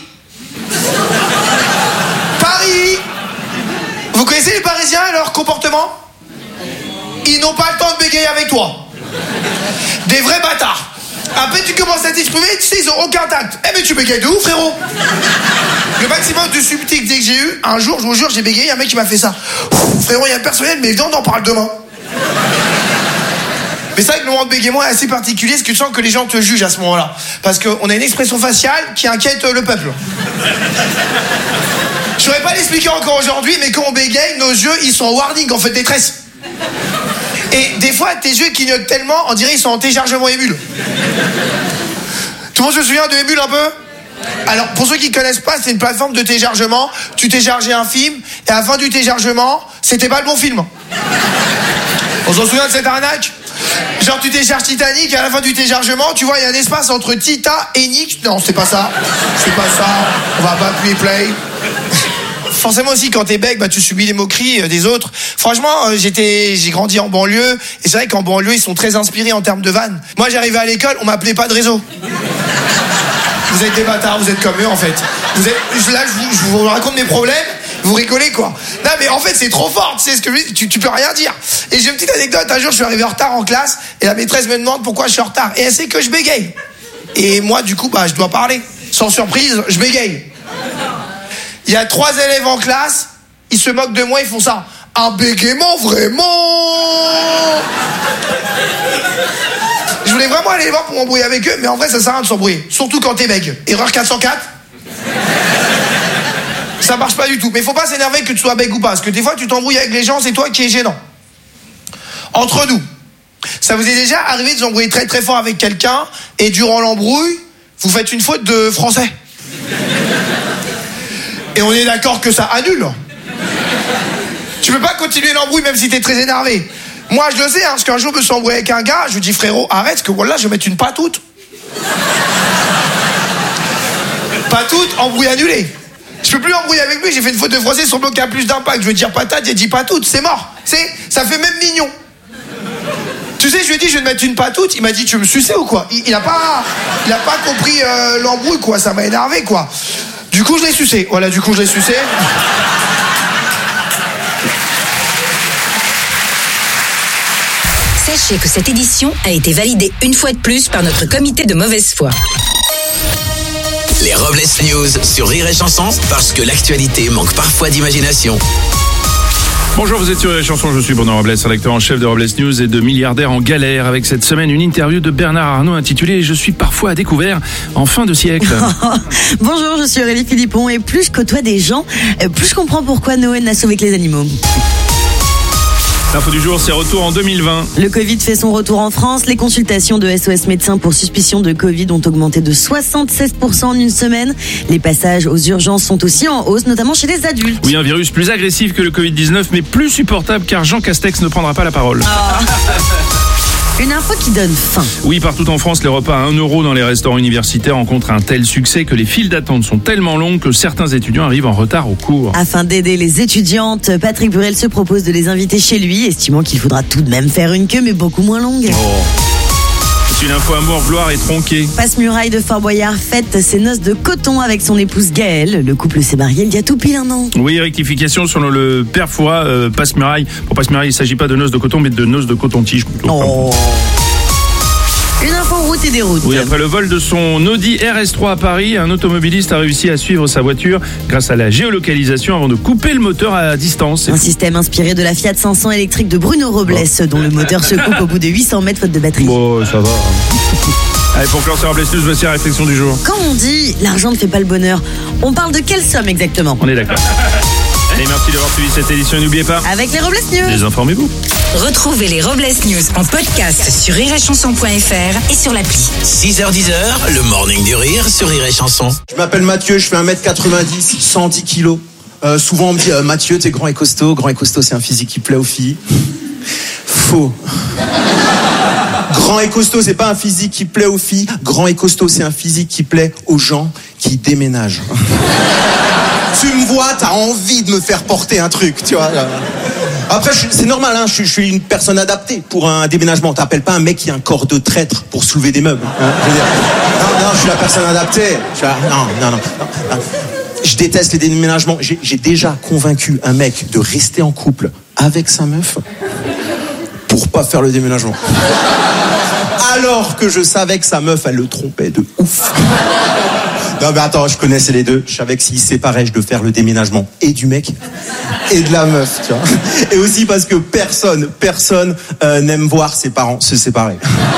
O: Paris! Vous connaissez les Parisiens et leur comportement? Ils n'ont pas le temps de bégayer avec toi. Des vrais bâtards. Après, tu commences à t'exprimer, tu sais, ils ont aucun tact. Eh, mais tu bégayes de ouf, frérot. Le maximum de subtilité que j'ai eu, un jour, je vous jure, j'ai bégayé, un mec qui m'a fait ça. Ouh, frérot, il y a le personnel, mais viens, on en parle demain. Mais c'est vrai que le moment de bégaiement est assez particulier, parce que tu sens que les gens te jugent à ce moment-là. Parce qu'on a une expression faciale qui inquiète le peuple. Je saurais pas l'expliquer encore aujourd'hui, mais quand on bégaye, nos yeux, ils sont en warning, en fait, détresse. Et des fois, tes yeux clignotent tellement, on dirait ils sont en téléchargement Emule. Tout le monde se souvient de Emule un peu? Alors, pour ceux qui ne connaissent pas, c'est une plateforme de téléchargement. Tu téléchargeais un film, et à la fin du téléchargement, c'était pas le bon film. On s'en souvient de cette arnaque? Genre, tu télécharges Titanic, et à la fin du téléchargement, tu vois, il y a un espace entre Tita et Nick. Non, c'est pas ça. C'est pas ça. On va pas appuyer play. Forcément aussi, quand t'es bec, bah, tu subis les moqueries des autres. Franchement, euh, j'étais, j'ai grandi en banlieue, et c'est vrai qu'en banlieue, ils sont très inspirés en termes de vannes. Moi, j'arrivais à l'école, on m'appelait pas de réseau. Vous êtes des bâtards, vous êtes comme eux, en fait. Vous êtes, là, je vous, je vous raconte mes problèmes, vous rigolez, quoi. Non, mais en fait, c'est trop fort, tu sais ce que je dis, tu, tu peux rien dire. Et j'ai une petite anecdote, un jour, je suis arrivé en retard en classe, et la maîtresse me demande pourquoi je suis en retard. Et elle sait que je bégaye. Et moi, du coup, bah, je dois parler. Sans surprise, je bégaye. Il y a trois élèves en classe, ils se moquent de moi, ils font ça. Un bégaiement, vraiment. Je voulais vraiment aller les voir pour m'embrouiller avec eux, mais en vrai, ça sert à rien de s'embrouiller. Surtout quand t'es bègue. Erreur quatre cent quatre. Ça marche pas du tout. Mais faut pas s'énerver que tu sois bègue ou pas, parce que des fois, tu t'embrouilles avec les gens, c'est toi qui es gênant. Entre nous, Ça vous est déjà arrivé de vous embrouiller très très fort avec quelqu'un et durant l'embrouille, vous faites une faute de français. Et on est d'accord que ça annule. Tu peux pas continuer l'embrouille même si t'es très énervé. Moi je le sais, hein, parce qu'un jour je me suis embrouillé avec un gars, je lui dis frérot arrête, parce que voilà je vais mettre une patoute. Patoute, embrouille annulé. Je peux plus embrouiller avec lui, j'ai fait une faute de français sur le mot qui a plus d'impact. Je veux dire patate, j'ai dit patoute, c'est mort. C'est, ça fait même mignon. Tu sais, je lui ai dit, je vais te mettre une patoute. Il m'a dit, tu veux me sucer ou quoi? Il, il a pas, il a pas compris euh, l'embrouille, quoi. Ça m'a énervé, quoi. Du coup, je l'ai sucé. Voilà, du coup, je l'ai sucé.
F: Sachez que cette édition a été validée une fois de plus par notre comité de mauvaise foi.
E: Les Robles News sur Rire et Chanson, parce que l'actualité manque parfois d'imagination.
A: Bonjour, vous êtes sur les chansons, je suis Bruno Robles, rédacteur en chef de Robles News et de Milliardaires en galère, avec cette semaine une interview de Bernard Arnault intitulée « Je suis parfois à découvert en fin de siècle ».
P: Bonjour, je suis Aurélie Philippon et plus je côtoie des gens, plus je comprends pourquoi Noé n'a sauvé que les animaux.
A: L'info du jour, c'est retour en deux mille vingt.
P: Le Covid fait son retour en France. Les consultations de S O S médecins pour suspicion de Covid ont augmenté de soixante-seize pour cent en une semaine. Les passages aux urgences sont aussi en hausse, notamment chez les adultes.
A: Oui, un virus plus agressif que le Covid dix-neuf, mais plus supportable car Jean Castex ne prendra pas la parole.
P: Oh. Une info qui donne faim.
A: Oui, partout en France, les repas à un euro dans les restaurants universitaires rencontrent un tel succès que les files d'attente sont tellement longues que certains étudiants arrivent en retard au cours.
P: Afin d'aider les étudiantes, Patrick Burel se propose de les inviter chez lui, estimant qu'il faudra tout de même faire une queue, mais beaucoup moins longue.
A: Oh. C'est une info amour, gloire et tronquée.
P: Passe-Muraille de Fort Boyard fête ses noces de coton avec son épouse Gaëlle. Le couple s'est marié il y a tout pile un an.
A: Oui, rectification selon le père Fouras, euh, Passe-Muraille. Pour Passe-Muraille, il ne s'agit pas de noces de coton, mais de noces de coton-tige.
P: Oh. Une info route et des routes.
A: Oui, après le vol de son Audi R S trois à Paris, un automobiliste a réussi à suivre sa voiture grâce à la géolocalisation avant de couper le moteur à distance.
P: Un système inspiré de la Fiat cinq cents électrique de Bruno Robles, oh. dont le moteur se coupe au bout de huit cents mètres faute de batterie.
A: Bon, ça va. Allez, pour clore sur Robles News, voici la réflexion du jour.
P: Quand on dit l'argent ne fait pas le bonheur, on parle de quelle somme exactement?
A: On est d'accord. Allez, merci d'avoir suivi cette édition et n'oubliez pas,
P: avec les Robles News,
A: désinformez-vous.
F: Retrouvez les Robles News en podcast sur rire et chanson point f r et sur l'appli.
E: six heures dix, le morning du rire sur Rire et Chanson.
Q: Je m'appelle Mathieu, je fais un mètre quatre-vingt-dix, cent dix kilos. Euh, souvent on me dit euh, Mathieu, t'es grand et costaud. Grand et costaud, c'est un physique qui plaît aux filles. Faux. Grand et costaud, c'est pas un physique qui plaît aux filles. Grand et costaud, c'est un physique qui plaît aux gens qui déménagent. Tu me vois, t'as envie de me faire porter un truc, tu vois. Après, je, c'est normal, hein, je, je suis une personne adaptée pour un déménagement. T'appelles pas un mec qui a un corps de traître pour soulever des meubles. Hein, je veux dire, non, non, je suis la personne adaptée. Je, non, non, non, non, non. Je déteste les déménagements. J'ai, j'ai déjà convaincu un mec de rester en couple avec sa meuf pour pas faire le déménagement. Alors que je savais que sa meuf, elle le trompait de ouf. Non mais attends, je connaissais les deux. Je savais que s'ils se séparaient, je devais faire le déménagement et du mec et de la meuf, tu vois. Et aussi parce que personne, personne euh, n'aime voir ses parents se séparer.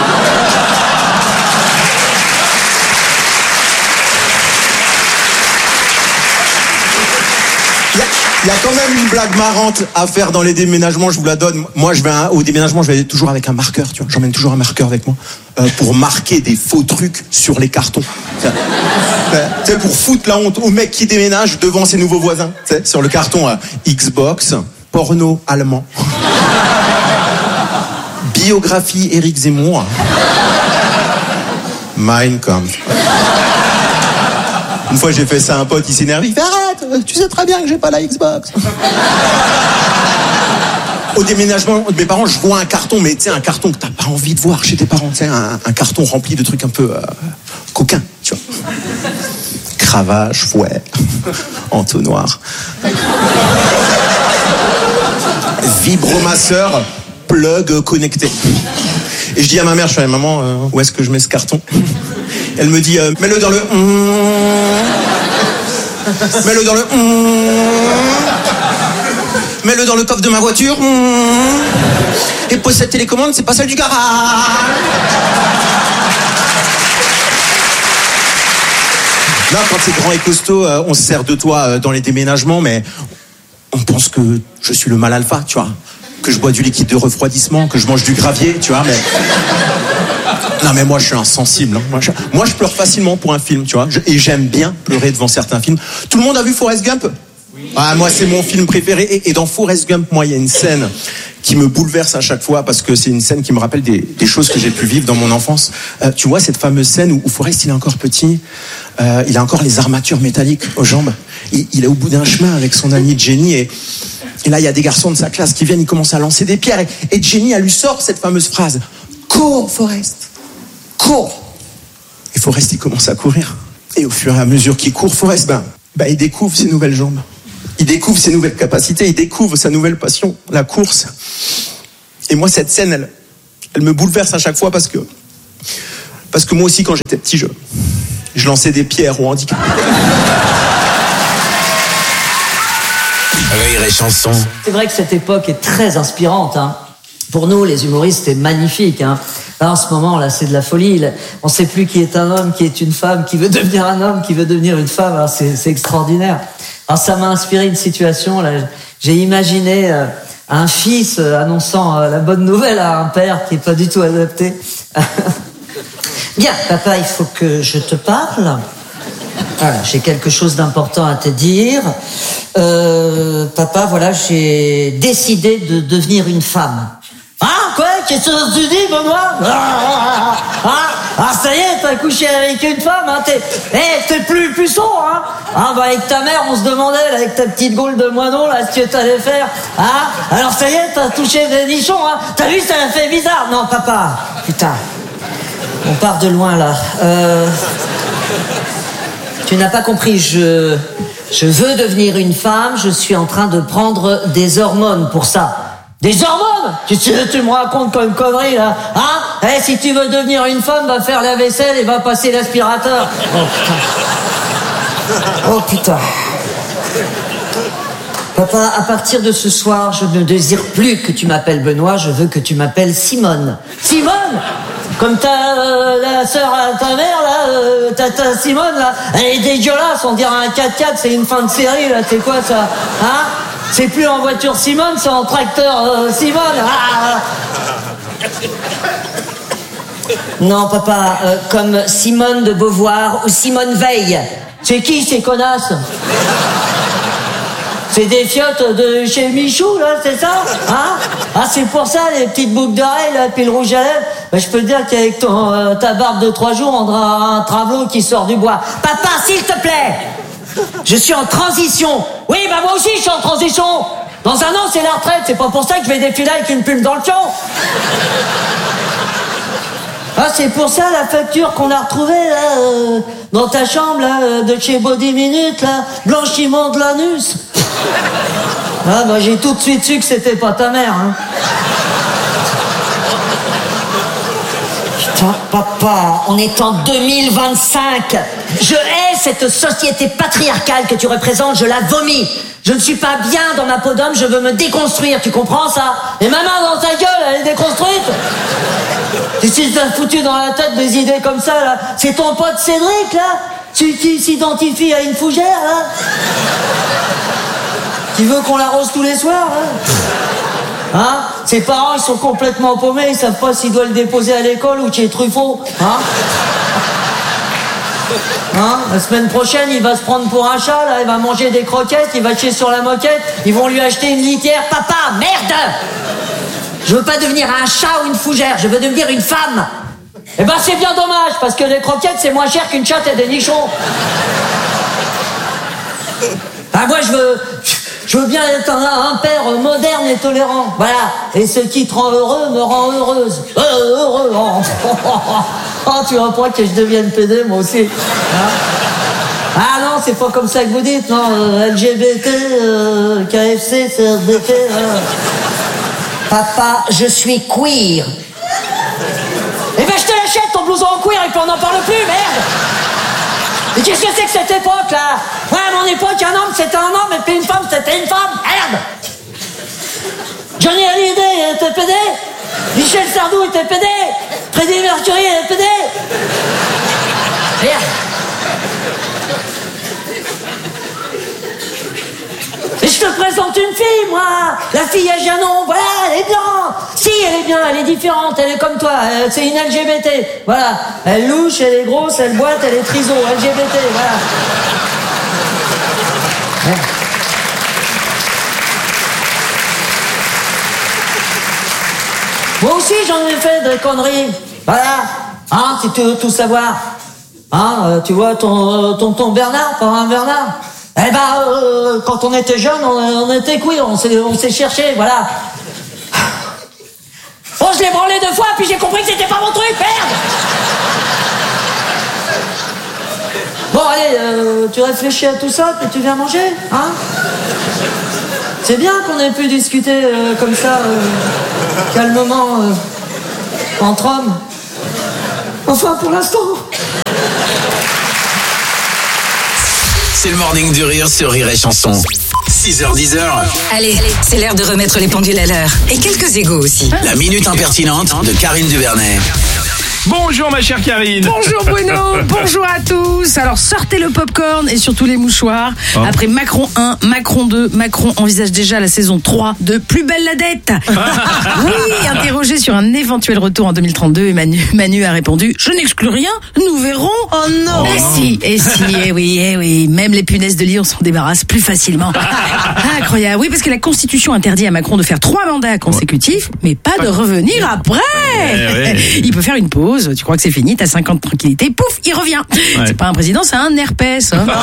Q: Il y a quand même une blague marrante à faire dans les déménagements, je vous la donne. Moi, je vais à, au déménagement, je vais toujours avec un marqueur, tu vois. J'emmène toujours un marqueur avec moi euh, pour marquer des faux trucs sur les cartons. Tu sais, pour foutre la honte au mec qui déménage devant ses nouveaux voisins. Tu sais, sur le carton, euh, Xbox, porno allemand, biographie Éric Zemmour, Mein Kampf. Une fois, j'ai fait ça à un pote, il s'énerve, il fait arrête, tu sais très bien que j'ai pas la Xbox. Au déménagement de mes parents, je vois un carton, mais tu sais, un carton que t'as pas envie de voir chez tes parents, tu sais, un, un carton rempli de trucs un peu euh, coquins, tu vois. Cravache, fouet, entonnoir. Vibromasseur, plug connecté. Et je dis à ma mère, je fais, maman, euh, où est-ce que je mets ce carton? Elle me dit, euh, mets-le dans le... Mets-le dans le... Mets-le dans le coffre de ma voiture. Et pose cette télécommande, c'est pas celle du garage. Là, quand c'est grand et costaud, euh, on se sert de toi euh, dans les déménagements, mais on pense que je suis le mal alpha, tu vois. que je bois du liquide de refroidissement, que je mange du gravier, tu vois, mais... Non mais moi je suis insensible. Hein. Moi, je... moi je pleure facilement pour un film, tu vois. Je... Et j'aime bien pleurer devant certains films. Tout le monde a vu Forrest Gump ? Oui. Ah, moi c'est mon film préféré. Et, et dans Forrest Gump, moi il y a une scène qui me bouleverse à chaque fois parce que c'est une scène qui me rappelle des, des choses que j'ai pu vivre dans mon enfance. Euh, tu vois cette fameuse scène où, où Forrest il est encore petit, euh, il a encore les armatures métalliques aux jambes. Il, il est au bout d'un chemin avec son ami Jenny et, et là il y a des garçons de sa classe qui viennent, ils commencent à lancer des pierres et, et Jenny elle lui sort cette fameuse phrase. Cours Forrest, cours. Et Forrest il commence à courir. Et au fur et à mesure qu'il court, Forrest ben, ben il découvre ses nouvelles jambes. Il découvre ses nouvelles capacités, il découvre sa nouvelle passion, la course. Et moi, cette scène, elle, elle me bouleverse à chaque fois parce que, parce que moi aussi, quand j'étais petit, je, je lançais des pierres au handicap.
E: Rire et chanson.
R: C'est vrai que cette époque est très inspirante. Hein. Pour nous, les humoristes, c'est magnifique. Hein. Là, en ce moment, là, c'est de la folie. On ne sait plus qui est un homme, qui est une femme, qui veut devenir un homme, qui veut devenir une femme. Alors, c'est, c'est extraordinaire. Alors ça m'a inspiré une situation, là. J'ai imaginé euh, un fils euh, annonçant euh, la bonne nouvelle à un père qui est pas du tout adapté. Bien, papa, il faut que je te parle. Voilà, j'ai quelque chose d'important à te dire. Euh, papa, voilà, j'ai décidé de devenir une femme. Ah, quoi? Qu'est-ce que tu dis, Benoît? Ah, ah, ah, ça y est, t'as couché avec une femme, hein, t'es, hey, t'es plus puceau, hein? Ah, bah, avec ta mère, on se demandait, là, avec ta petite gaule de moineau, là, ce que t'allais faire. Ah, alors ça y est, t'as touché des nichons, hein? T'as vu, ça a fait bizarre. Non, papa, putain. On part de loin, là. Euh, tu n'as pas compris, je, je veux devenir une femme, je suis en train de prendre des hormones pour ça. Des hormones? Tu, tu, tu me racontes comme une connerie, là. Hein? Eh, si tu veux devenir une femme, va faire la vaisselle et va passer l'aspirateur. Oh, putain. Oh, putain. Papa, à partir de ce soir, je ne désire plus que tu m'appelles Benoît, je veux que tu m'appelles Simone. Simone? Comme ta, euh, la sœur à ta mère, là, euh, ta, ta Simone, là, elle est dégueulasse, on dirait un quatre-quatre, c'est une fin de série, là, c'est quoi, ça? Hein? C'est plus en voiture Simone, c'est en tracteur euh, Simone. Ah. Non, papa, euh, comme Simone de Beauvoir ou Simone Veil. C'est qui ces connasses? C'est des fiottes de chez Michou, là, c'est ça? Hein? Ah, c'est pour ça, les petites boucles d'oreilles, là, puis le rouge à lèvres. Ben, je peux te dire qu'avec ton, euh, ta barbe de trois jours, on aura un travelot qui sort du bois. Papa, s'il te plaît! Je suis en transition. Oui, bah moi aussi, je suis en transition. Dans un an, c'est la retraite. C'est pas pour ça que je vais défiler avec une plume dans le pion. Ah, c'est pour ça la facture qu'on a retrouvée, là, euh, dans ta chambre, là, euh, de chez Body Minute, là, blanchiment de l'anus. Ah, bah j'ai tout de suite su que c'était pas ta mère, hein. Putain, papa, on est en deux mille vingt-cinq. Je hais cette société patriarcale que tu représentes, je la vomis. Je ne suis pas bien dans ma peau d'homme, je veux me déconstruire, tu comprends ça? Et ma main dans ta gueule, elle est déconstruite? Et si t'as foutu dans la tête des idées comme ça, là, c'est ton pote Cédric, là, qui, qui s'identifie à une fougère, là, qui veut qu'on l'arrose tous les soirs, là. Hein? Ses parents, ils sont complètement paumés, ils savent pas s'ils doivent le déposer à l'école ou chez Truffaut. Hein? Hein? La semaine prochaine, il va se prendre pour un chat, là, il va manger des croquettes, il va chier sur la moquette, ils vont lui acheter une litière. Papa, merde! Je veux pas devenir un chat ou une fougère, je veux devenir une femme. Eh ben, c'est bien dommage, parce que les croquettes, c'est moins cher qu'une chatte et des nichons. Ah, moi, je veux... Je veux bien être un, un père moderne et tolérant. Voilà. Et ce qui te rend heureux me rend heureuse. Euh, heureux. Oh. Oh, tu vois pas que je devienne pédé, moi aussi. Hein? Ah non, c'est pas comme ça que vous dites, non. Euh, L G B T, euh, K F C, C R D P. Euh. Papa, je suis queer. Eh ben, je te l'achète, ton blouson en cuir, et puis on n'en parle plus, merde. Mais qu'est-ce que c'est que cette époque, là? Ouais, à mon époque, un homme, c'était un homme, et puis une femme, c'était une femme. Merde! Johnny Hallyday était pédé. Michel Sardou était pédé. Freddie Mercury était pédé. Merde. Et je te présente raconte une fille, moi. La fille, elle vient non, voilà, elle est bien. Si, elle est bien, elle est différente, elle est comme toi. euh, C'est une L G B T. Voilà. Elle louche, elle est grosse, elle boite, elle est triso. L G B T, voilà. Ouais. Moi aussi, j'en ai fait des conneries. Voilà. Hein, si tu veux tout savoir. Hein, euh, tu vois, ton tonton Bernard, parrain Bernard. Eh ben, euh, quand on était jeunes, on, on était couilles, on s'est, on s'est cherché, voilà. Bon, je l'ai branlé deux fois, puis j'ai compris que c'était pas mon truc, merde. Bon, allez, euh, tu réfléchis à tout ça, puis tu viens manger, hein? C'est bien qu'on ait pu discuter euh, comme ça, euh, calmement, euh, entre hommes. Enfin, pour l'instant.
E: C'est le Morning du Rire sur Rire et Chanson. six heures dix.
F: Allez, c'est l'heure de remettre les pendules à l'heure. Et quelques égos aussi.
E: La minute impertinente de Karine Duvernet.
A: Bonjour ma chère Karine.
S: Bonjour Bruno, bonjour à tous. Alors sortez le popcorn et surtout les mouchoirs. Oh. Après Macron un, Macron deux, Macron envisage déjà la saison trois de Plus belle la dette. Oui, interrogé sur un éventuel retour en deux mille trente-deux, et Manu, Manu a répondu: je n'exclus rien, nous verrons. Oh non. Et si, et si, et oui, et oui, même les punaises de lit on s'en débarrasse plus facilement. Incroyable. Oui, parce que la Constitution interdit à Macron de faire trois mandats consécutifs, mais pas de revenir après. Ouais. Il peut faire une pause. Tu crois que c'est fini, t'as cinq ans de tranquillité, pouf, il revient. Ouais. C'est pas un président, c'est un herpès. Hein.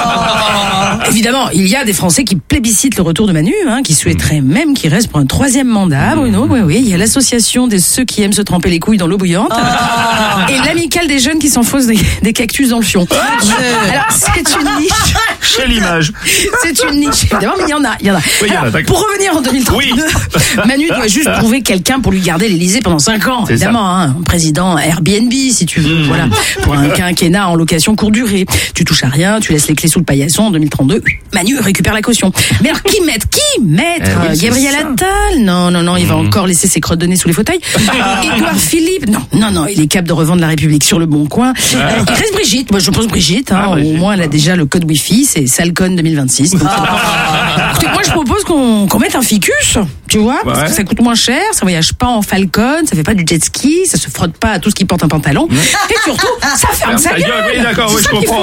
S: Oh. Évidemment, il y a des Français qui plébiscitent le retour de Manu, hein, qui souhaiteraient même qu'il reste pour un troisième mandat, Bruno. Oui, oui, il y a l'association de ceux qui aiment se tremper les couilles dans l'eau bouillante, oh. Et l'amicale des jeunes qui s'enfoncent des, des cactus dans le fion. Je... Alors, c'est une niche.
A: Chez l'image.
S: C'est une niche, évidemment, mais il y en a, il y en a. Oui, Alors, y en a pour revenir en deux mille trente-deux, oui. Manu doit juste trouver quelqu'un pour lui garder l'Élysée pendant cinq ans, c'est évidemment, hein, président Airbnb, si tu veux, mmh. Voilà, pour un quinquennat en location courte durée. Tu touches à rien, tu laisses les clés sous le paillasson. En deux mille trente-deux, Manu récupère la caution. Mais alors, qui mettre Qui mettre eh oui, Gabriel Attal? Non, non, non, il va mmh. encore laisser ses crottes de nez sous les fauteuils. Édouard Philippe? Non, non, non, il est capable de revendre la République sur le bon coin. Ah. Il reste Brigitte. Moi, je pense Brigitte. Hein, ah, Brigitte. Au moins, elle a déjà le code Wi-Fi. C'est Salcon deux mille vingt-six. Donc, ah. Écoutez, moi, je propose qu'on qu'on mette un ficus, tu vois, ouais. Parce que ça coûte moins cher, ça voyage pas en Falcon, ça fait pas du jet ski, ça se frotte pas à tout ce qui porte un pantalon. Mmh. Et surtout, ça ferme sa gueule.
A: Oui, d'accord, oui, je comprends.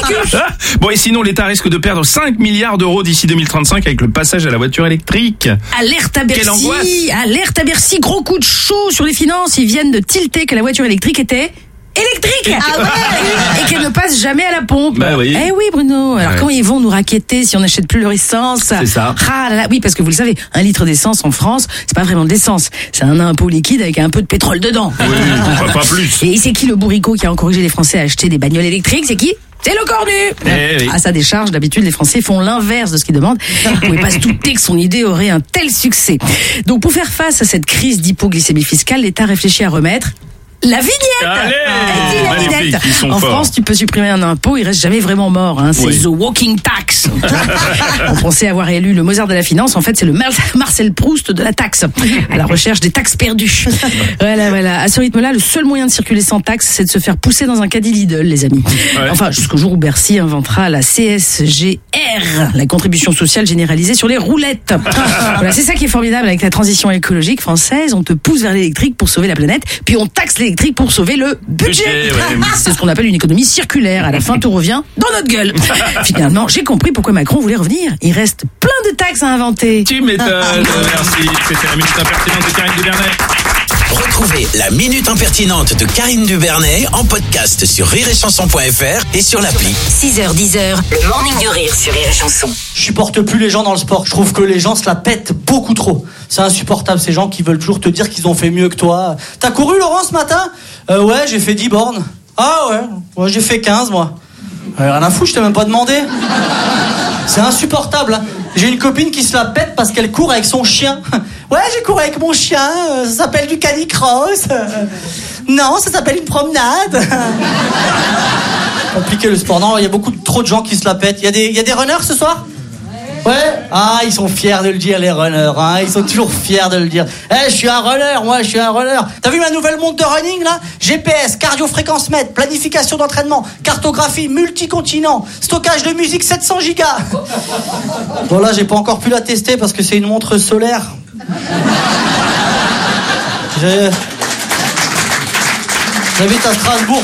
A: Bon, et sinon, l'État risque de perdre cinq milliards d'euros d'ici deux mille trente-cinq avec le passage à la voiture électrique.
S: Alerte à Bercy. Quelle angoisse. Alerte à Bercy. Gros coup de chaud sur les finances. Ils viennent de tilter que la voiture électrique était électrique. Ah ouais. Et qu'elle ne passe jamais à la pompe.
A: Bah oui.
S: Eh oui, Bruno. Alors ouais. Comment ils vont nous raqueter si on n'achète plus leur essence?
A: C'est ça.
S: Ah là là. Oui, parce que vous le savez, un litre d'essence en France, c'est pas vraiment de l'essence. C'est un impôt liquide avec un peu de pétrole dedans.
A: Oui, pas, pas plus.
S: Et c'est qui le bourricot qui a encouragé les Français à acheter des bagnoles électriques? C'est qui? C'est le cornu.
A: Eh oui.
S: À sa décharge, d'habitude, les Français font l'inverse de ce qu'ils demandent. Vous pouvez pas se douter que son idée aurait un tel succès. Donc, pour faire face à cette crise d'hypoglycémie fiscale, l'État réfléchit à remettre la vignette.
A: Allez,
S: ah, la vignette. En
A: forts.
S: France, tu peux supprimer un impôt, il reste jamais vraiment mort. Hein. C'est oui. The Walking Tax. On pensait avoir élu le Mozart de la finance. En fait, c'est le Marcel Proust de la taxe. À la recherche des taxes perdues. Voilà, voilà. À ce rythme-là, le seul moyen de circuler sans taxe, c'est de se faire pousser dans un caddie Lidl, les amis. Ouais. Enfin, jusqu'au jour où Bercy inventera la C S G R, la contribution sociale généralisée sur les roulettes. Voilà, c'est ça qui est formidable avec la transition écologique française. On te pousse vers l'électrique pour sauver la planète, puis on taxe les pour sauver le budget. budget ouais. C'est ce qu'on appelle une économie circulaire. À la fin, tout revient dans notre gueule. Finalement, j'ai compris pourquoi Macron voulait revenir. Il reste plein de taxes à inventer.
A: Tu m'étonnes. Merci. C'était la minute impertinente de Karine Duvernet.
E: Retrouvez la minute impertinente de Karine Duvernet en podcast sur rire et chanson point f r et sur l'appli.
F: six heures dix, le Morning du Rire sur Rire et Chanson.
R: Je supporte plus les gens dans le sport. Je trouve que les gens se la pètent beaucoup trop. C'est insupportable, ces gens qui veulent toujours te dire qu'ils ont fait mieux que toi. T'as couru, Laurent, ce matin? euh, Ouais, j'ai fait dix bornes. Ah ouais, moi j'ai fait quinze, moi. Euh, rien à foutre, je t'ai même pas demandé. C'est insupportable. Hein. J'ai une copine qui se la pète parce qu'elle court avec son chien. Ouais, j'ai couru avec mon chien, euh, ça s'appelle du canicross. Euh, non, ça s'appelle une promenade. Compliqué le sport. Non, il y a beaucoup trop de gens qui se la pètent. Il y a des, il y a des runners ce soir?
T: Ouais. Ah, ils sont fiers de le dire, les runners. Hein. Ils sont toujours fiers de le dire. Eh, hey, je suis un runner, moi, je suis un runner. T'as vu ma nouvelle montre de running, là? G P S, cardio-fréquence mètre, planification d'entraînement, cartographie multicontinent, stockage de musique sept cents gigas. Bon, là, j'ai pas encore pu la tester parce que c'est une montre solaire. J'ai... J'habite à Strasbourg.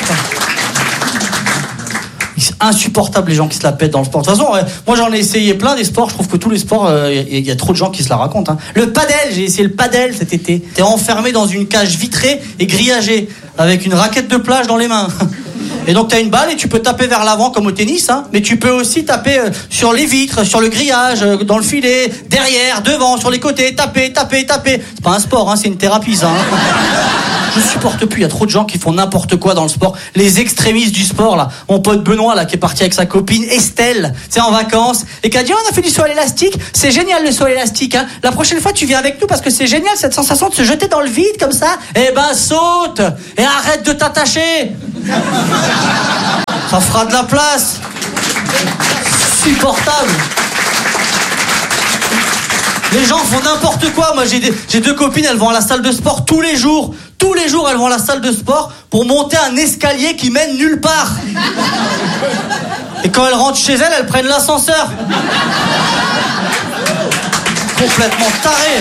T: C'est insupportable les gens qui se la pètent dans le sport. De toute façon, ouais, moi j'en ai essayé plein des sports. Je trouve que tous les sports, il euh, y, y a trop de gens qui se la racontent. Hein. Le padel, j'ai essayé le padel cet été. T'es enfermé dans une cage vitrée et grillagée avec une raquette de plage dans les mains. Et donc t'as une balle et tu peux taper vers l'avant comme au tennis, hein, mais tu peux aussi taper euh, sur les vitres, sur le grillage, euh, dans le filet, derrière, devant, sur les côtés, taper, taper, taper. C'est pas un sport, hein, c'est une thérapie ça. Hein. Je supporte plus, il y a trop de gens qui font n'importe quoi dans le sport. Les extrémistes du sport là. Mon pote Benoît là qui est parti avec sa copine Estelle, c'est en vacances, et qui a dit oh, on a fait du saut à l'élastique, c'est génial le saut à l'élastique. Hein. La prochaine fois tu viens avec nous parce que c'est génial cette sensation de se jeter dans le vide comme ça. Eh ben saute et arrête de t'attacher. Ça fera de la place. Supportable. Les gens font n'importe quoi. Moi, j'ai, des, j'ai deux copines, elles vont à la salle de sport tous les jours. Tous les jours, elles vont à la salle de sport pour monter un escalier qui mène nulle part. Et quand elles rentrent chez elles, elles prennent l'ascenseur. Complètement taré.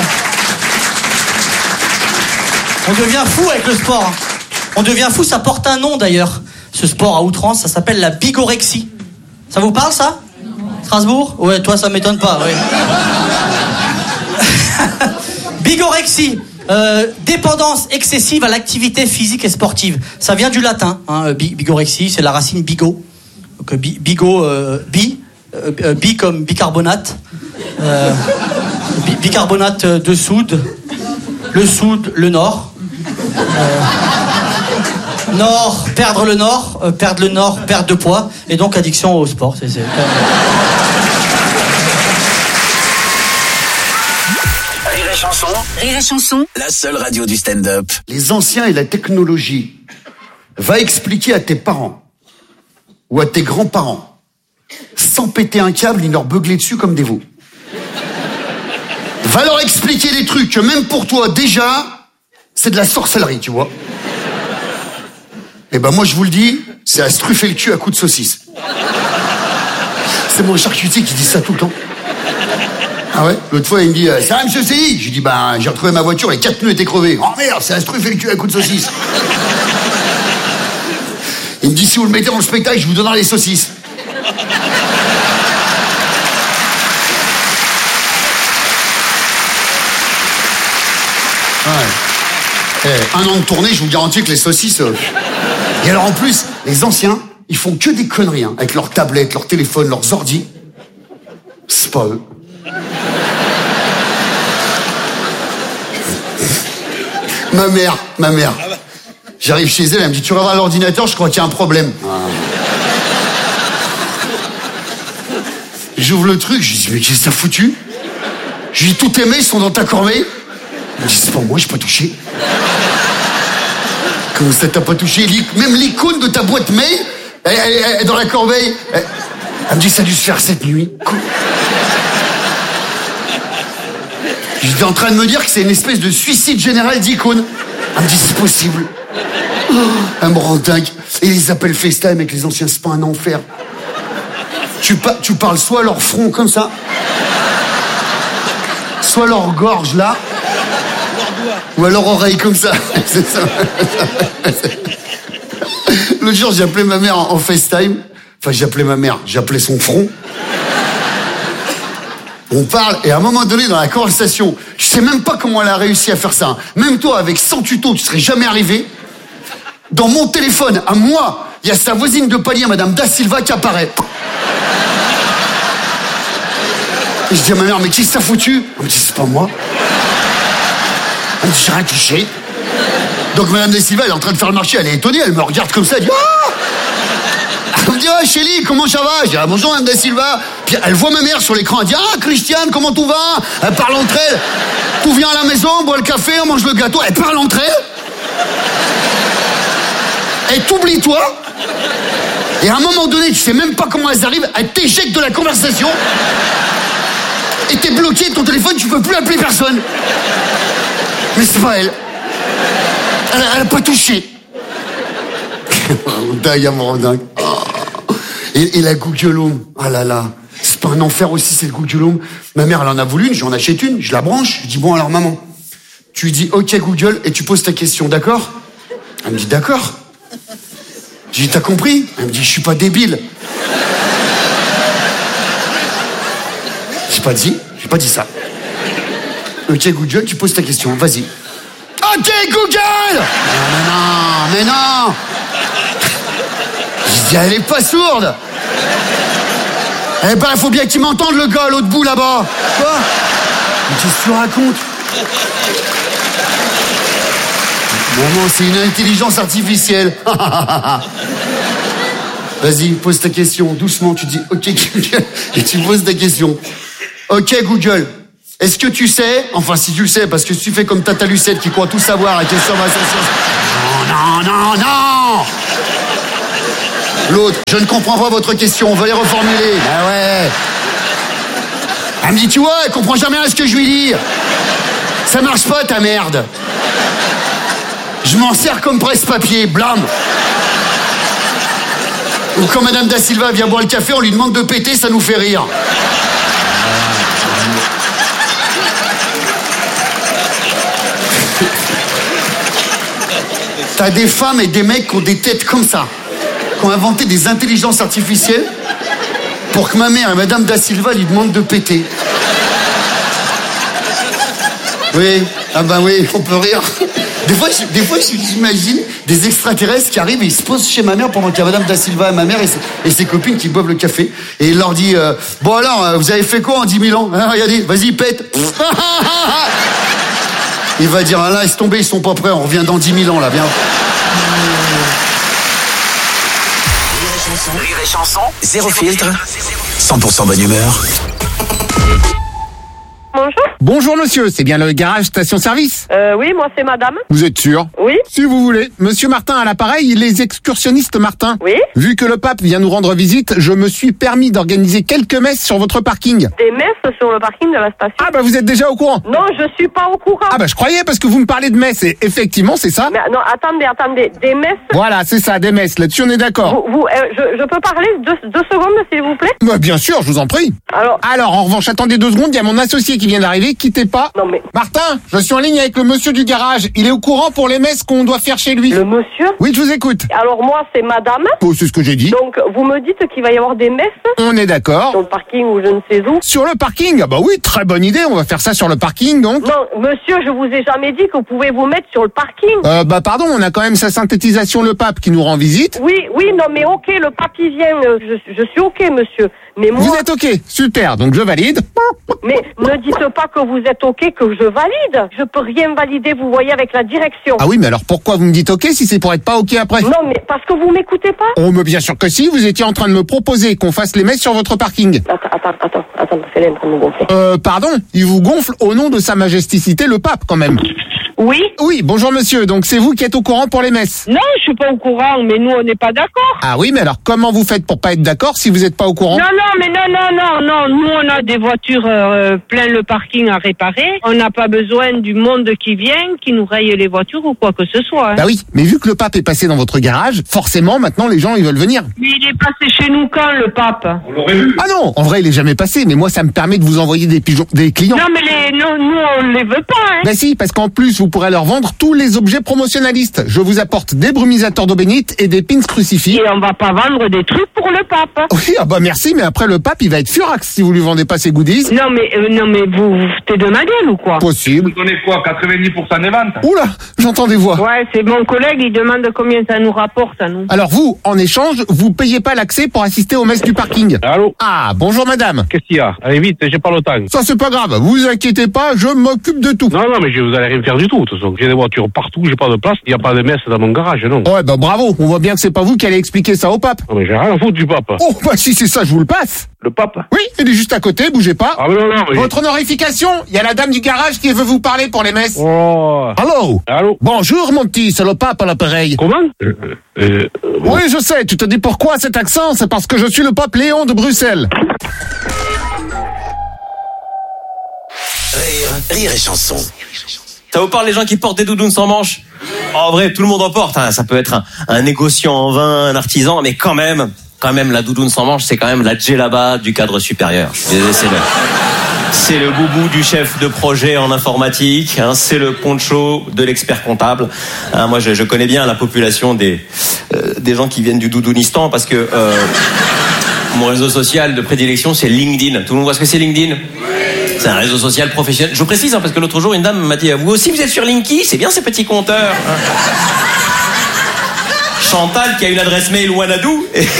T: On devient fou avec le sport. On devient fou, ça porte un nom d'ailleurs. Ce sport à outrance, ça s'appelle la bigorexie. Ça vous parle ça ? Strasbourg ? Ouais, toi ça m'étonne pas, oui. Bigorexie, euh, dépendance excessive à l'activité physique et sportive. Ça vient du latin, hein, bigorexie, c'est la racine bigo. Donc bi, bigo, euh, bi, euh, bi comme bicarbonate, euh, bi, bicarbonate de soude, le soude, le nord. Euh, Nord, perdre le nord, euh, perdre le nord, perdre de poids, et donc addiction au sport. C'est, c'est...
E: Rire et chanson. Rire et chanson. La seule radio du stand-up.
U: Les anciens et la technologie. Va expliquer à tes parents ou à tes grands-parents, sans péter un câble ni leur beugler dessus comme des veaux. Va leur expliquer des trucs que même pour toi, déjà, c'est de la sorcellerie, tu vois. Eh ben moi je vous le dis, c'est à se truffer le cul à coups de saucisse. C'est mon charcutier qui dit ça tout le temps. Ah ouais? L'autre fois il me dit « Ça va monsieur C I ?» J'ai dit « Ben j'ai retrouvé ma voiture, les quatre pneus étaient crevés. »« Oh merde, c'est à se truffer le cul à coups de saucisse. » Il me dit « Si vous le mettez dans le spectacle, je vous donnerai les saucisses. » Ouais. Eh, un an de tournée, je vous garantis que les saucisses... Euh... Et alors en plus, les anciens, ils font que des conneries, hein, avec leurs tablettes, leurs téléphones, leurs ordis. C'est pas eux. Ma mère, ma mère. J'arrive chez elle, elle me dit, tu vas voir l'ordinateur, je crois qu'il y a un problème. Ah. J'ouvre le truc, je lui dis, mais qu'est-ce que t'as foutu? Je lui dis, tous tes mails sont dans ta corbeille. Elle me dit, c'est pas moi, j'ai pas touché. Comment ça t'as pas touché? Même l'icône de ta boîte mail, elle, elle, elle est dans la corbeille. Elle, elle me dit, ça a dû se faire cette nuit. J'étais en train de me dire que c'est une espèce de suicide général d'icônes. Elle me dit, c'est possible. Elle me rend dingue. Et les appels FaceTime avec les anciens, c'est pas un enfer. Tu, pa- tu parles soit à leur front comme ça, soit leur gorge là, ou à leur oreille comme ça. C'est ça. L'autre jour, j'ai appelé ma mère en, en FaceTime. Enfin, j'ai appelé ma mère, j'ai appelé son front. On parle, et à un moment donné, dans la conversation, je sais même pas comment elle a réussi à faire ça. Hein. Même toi, avec cent tutos, tu serais jamais arrivé. Dans mon téléphone, à moi, il y a sa voisine de palier, Madame Da Silva, qui apparaît. Et je dis à ma mère, mais qui s'est foutu? Elle me dit, c'est pas moi. Elle me dit, j'ai rien touché. Donc Madame Da Silva, elle est en train de faire le marché, elle est étonnée, elle me regarde comme ça, elle dit, oh! Elle me dit, oh Chélie, comment ça va? Je dis, ah, bonjour Madame Da Silva. Puis elle voit ma mère sur l'écran, elle dit, ah Christiane, comment tout va? Elle parle entre elles. Tout vient à la maison, on boit le café, on mange le gâteau. Elle parle entre elles. Et t'oublies toi. Et à un moment donné, tu sais même pas comment elles arrivent, elles t'éjectent de la conversation. Et t'es bloqué, ton téléphone, tu peux plus appeler personne. Mais c'est pas elle. Elle, elle a pas touché. Dingue, amour, dingue. Oh. Et, et la Google Home, ah là là. C'est pas un enfer aussi, cette Google Home. Ma mère, elle en a voulu une, j'en achète une, je la branche. Je dis, bon, alors maman, tu lui dis, ok Google, et tu poses ta question, d'accord? Elle me dit, d'accord. Je dis, t'as compris? Elle me dit, je suis pas débile. J'ai pas dit, j'ai pas dit ça. Ok Google, tu poses ta question, vas-y. Ok Google! Non, non, mais non! Je dis, elle est pas sourde! Eh ben, il faut bien qu'il m'entende, le gars, à l'autre bout, là-bas. Quoi? Mais qu'est-ce que tu racontes? Maman, c'est une intelligence artificielle. Vas-y, pose ta question, doucement. Tu dis, ok, Google, et tu poses ta question. Ok, Google, est-ce que tu sais, enfin, si tu le sais, parce que si tu fais comme Tata Lucette qui croit tout savoir, et question va Non, non, non, non! L'autre, je ne comprends pas votre question, on va les reformuler. Ah ouais. Elle me dit, tu vois, elle comprend jamais rien à ce que je lui dis. Ça marche pas, ta merde. Je m'en sers comme presse-papier, blâme. Ou quand Madame Da Silva vient boire le café, on lui demande de péter, ça nous fait rire. T'as des femmes et des mecs qui ont des têtes comme ça, qui ont inventé des intelligences artificielles pour que ma mère et Madame Da Silva lui demandent de péter. Oui, ah ben oui, on peut rire. Des fois, je, des fois, j'imagine des extraterrestres qui arrivent et ils se posent chez ma mère pendant qu'il y a Madame Da Silva et ma mère et ses, et ses copines qui boivent le café. Et il leur dit, euh, bon alors, vous avez fait quoi en dix mille ans, hein, regardez, vas-y, pète. Il va dire, ah là, laisse tomber, ils sont pas prêts, on revient dans dix mille ans, là, viens.
E: Rire et chanson, zéro filtre, cent pour cent bonne humeur.
L: Bonjour. Bonjour monsieur, c'est bien le garage station-service?
D: Euh, oui, moi c'est madame.
L: Vous êtes sûr?
D: Oui.
L: Si vous voulez. Monsieur Martin à l'appareil, les excursionnistes Martin.
D: Oui.
L: Vu que le pape vient nous rendre visite, je me suis permis d'organiser quelques messes sur votre parking.
D: Des messes sur le parking de la station?
L: Ah bah vous êtes déjà au courant?
D: Non, je suis pas au courant.
L: Ah bah je croyais parce que vous me parlez de messes et effectivement c'est ça.
D: Mais non, attendez, attendez, des messes?
L: Voilà, c'est ça, des messes, là-dessus on est d'accord.
D: Vous, vous euh, je, je peux parler deux, deux secondes s'il vous plaît?
L: Bah bien sûr, je vous en prie.
D: Alors,
L: Alors en revanche, attendez deux secondes, il y a mon associé qui vient d'arriver, quittez pas.
D: Non mais...
L: Martin, je suis en ligne avec le monsieur du garage, il est au courant pour les messes qu'on doit faire chez lui.
D: Le monsieur?
L: Oui, je vous écoute.
D: Alors moi c'est madame.
L: Oh, c'est ce que j'ai dit.
D: Donc vous me dites qu'il va y avoir des messes?
L: On est d'accord.
D: Sur le parking ou je ne sais où?
L: Sur le parking? Ah bah oui, très bonne idée, on va faire ça sur le parking donc.
D: Non, monsieur, je vous ai jamais dit que vous pouvez vous mettre sur le parking.
L: Euh, bah pardon, on a quand même sa synthétisation le pape qui nous rend visite.
D: Oui, oui, non mais ok, le pape vient, euh, je, je suis ok monsieur. Mais moi...
L: Vous êtes ok, super, donc je valide.
D: Mais ne dites pas que vous êtes ok, que je valide. Je peux rien valider, vous voyez, avec la direction.
L: Ah oui, mais alors pourquoi vous me dites ok si c'est pour être pas ok après?
D: Non, mais parce que vous m'écoutez pas.
L: Oh, mais bien sûr que si, vous étiez en train de me proposer qu'on fasse les messes sur votre parking.
D: Attends, attends, attends, attends, parce qu'elle est en train de me gonfler.
L: Euh, pardon, il vous gonfle au nom de sa majesticité le pape quand même.
D: Oui.
L: Oui, bonjour monsieur, donc c'est vous qui êtes au courant pour les messes?
D: Non, je suis pas au courant, mais nous on n'est pas d'accord.
L: Ah oui, mais alors comment vous faites pour pas être d'accord si vous êtes pas au courant?
D: Non, non, mais non, non, non, non, nous on a des voitures euh, plein le parking à réparer. On n'a pas besoin du monde qui vient, qui nous raye les voitures ou quoi que ce soit. Hein.
L: Bah oui, mais vu que le pape est passé dans votre garage, forcément maintenant les gens ils veulent venir.
D: Mais il est passé chez nous quand le pape?
L: On l'aurait vu. Ah non, en vrai il est jamais passé, mais moi ça me permet de vous envoyer des pigeons, des clients.
D: Non mais les, non, nous on les veut pas. Hein.
L: Bah si, parce qu'en plus vous pourrez leur vendre tous les objets promotionnalistes. Je vous apporte des brumisateurs d'eau bénite et des pins crucifix.
D: Et on va pas vendre des trucs pour le pape.
L: Oui, ah bah merci, mais après le pape il va être furax si vous lui vendez pas ses goodies.
D: Non mais euh, non mais vous vous foutez de ma gueule ou quoi?
L: Possible.
V: Vous donnez quoi, quatre-vingt-dix pour cent des ventes?
L: Oula, j'entends des voix.
D: Ouais, c'est mon collègue, il demande combien ça nous rapporte à nous.
L: Alors vous, en échange, vous payez pas l'accès pour assister aux messes du parking.
V: Allô?
L: Ah, bonjour madame.
V: Qu'est-ce qu'il y a? Allez vite, j'ai pas le temps.
L: Ça c'est pas grave, vous inquiétez pas, je m'occupe de tout.
V: Non, non, mais je, vous allez rien faire du tout, de toute façon. J'ai des voitures partout, j'ai pas de place, il y a pas de messe dans mon garage, non.
L: Ouais, bah bravo, on voit bien que c'est pas vous qui allez expliquer ça au pape.
V: Non, mais j'ai rien à foutre du pape.
L: Oh, bah si c'est ça, je vous le passe.
V: Le pape?
L: Oui, il est juste à côté, bougez pas.
V: Ah, mais non, non, mais...
L: Votre honorification, il y a la dame du garage qui veut vous parler pour les messes.
V: Oh.
L: Allô?
V: Allô?
L: Bonjour mon petit, c'est le pape à l'appareil.
V: Comment? euh, euh,
L: Oui, je sais, tu te dis pourquoi cet accent? C'est parce que je suis le pape Léon de Bruxelles.
E: Rire, rire et chanson.
B: Ça vous parle les gens qui portent des doudounes sans manches? En vrai, tout le monde en porte. Hein. Ça peut être un, un négociant en vin, un artisan, mais quand même, quand même, la doudoune sans manches, c'est quand même la djellaba du cadre supérieur. Je suis désolé, c'est le, c'est le boubou du chef de projet en informatique. Hein, c'est le poncho de l'expert comptable. Hein, moi, je, je connais bien la population des euh, des gens qui viennent du doudounistan parce que euh, mon réseau social de prédilection, c'est LinkedIn. Tout le monde voit ce que c'est LinkedIn? C'est un réseau social professionnel. Je vous précise, hein, parce que l'autre jour, une dame m'a dit, vous aussi, vous êtes sur Linky? C'est bien ces petits compteurs. Hein. Chantal, qui a une adresse mail Wanadu. Et... et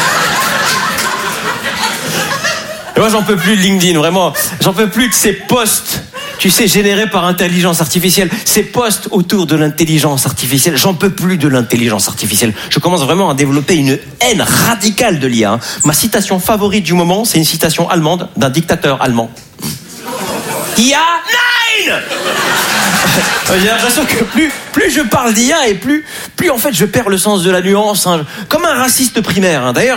B: moi, j'en peux plus de LinkedIn, vraiment. J'en peux plus de ces posts, tu sais, générés par intelligence artificielle. Ces posts autour de l'intelligence artificielle. J'en peux plus de l'intelligence artificielle. Je commence vraiment à développer une haine radicale de l'I A. Hein. Ma citation favorite du moment, c'est une citation allemande d'un dictateur allemand. I A nine. J'ai l'impression que plus, plus je parle d'I A et plus, plus en fait je perds le sens de la nuance, hein. Comme un raciste primaire. Hein. D'ailleurs,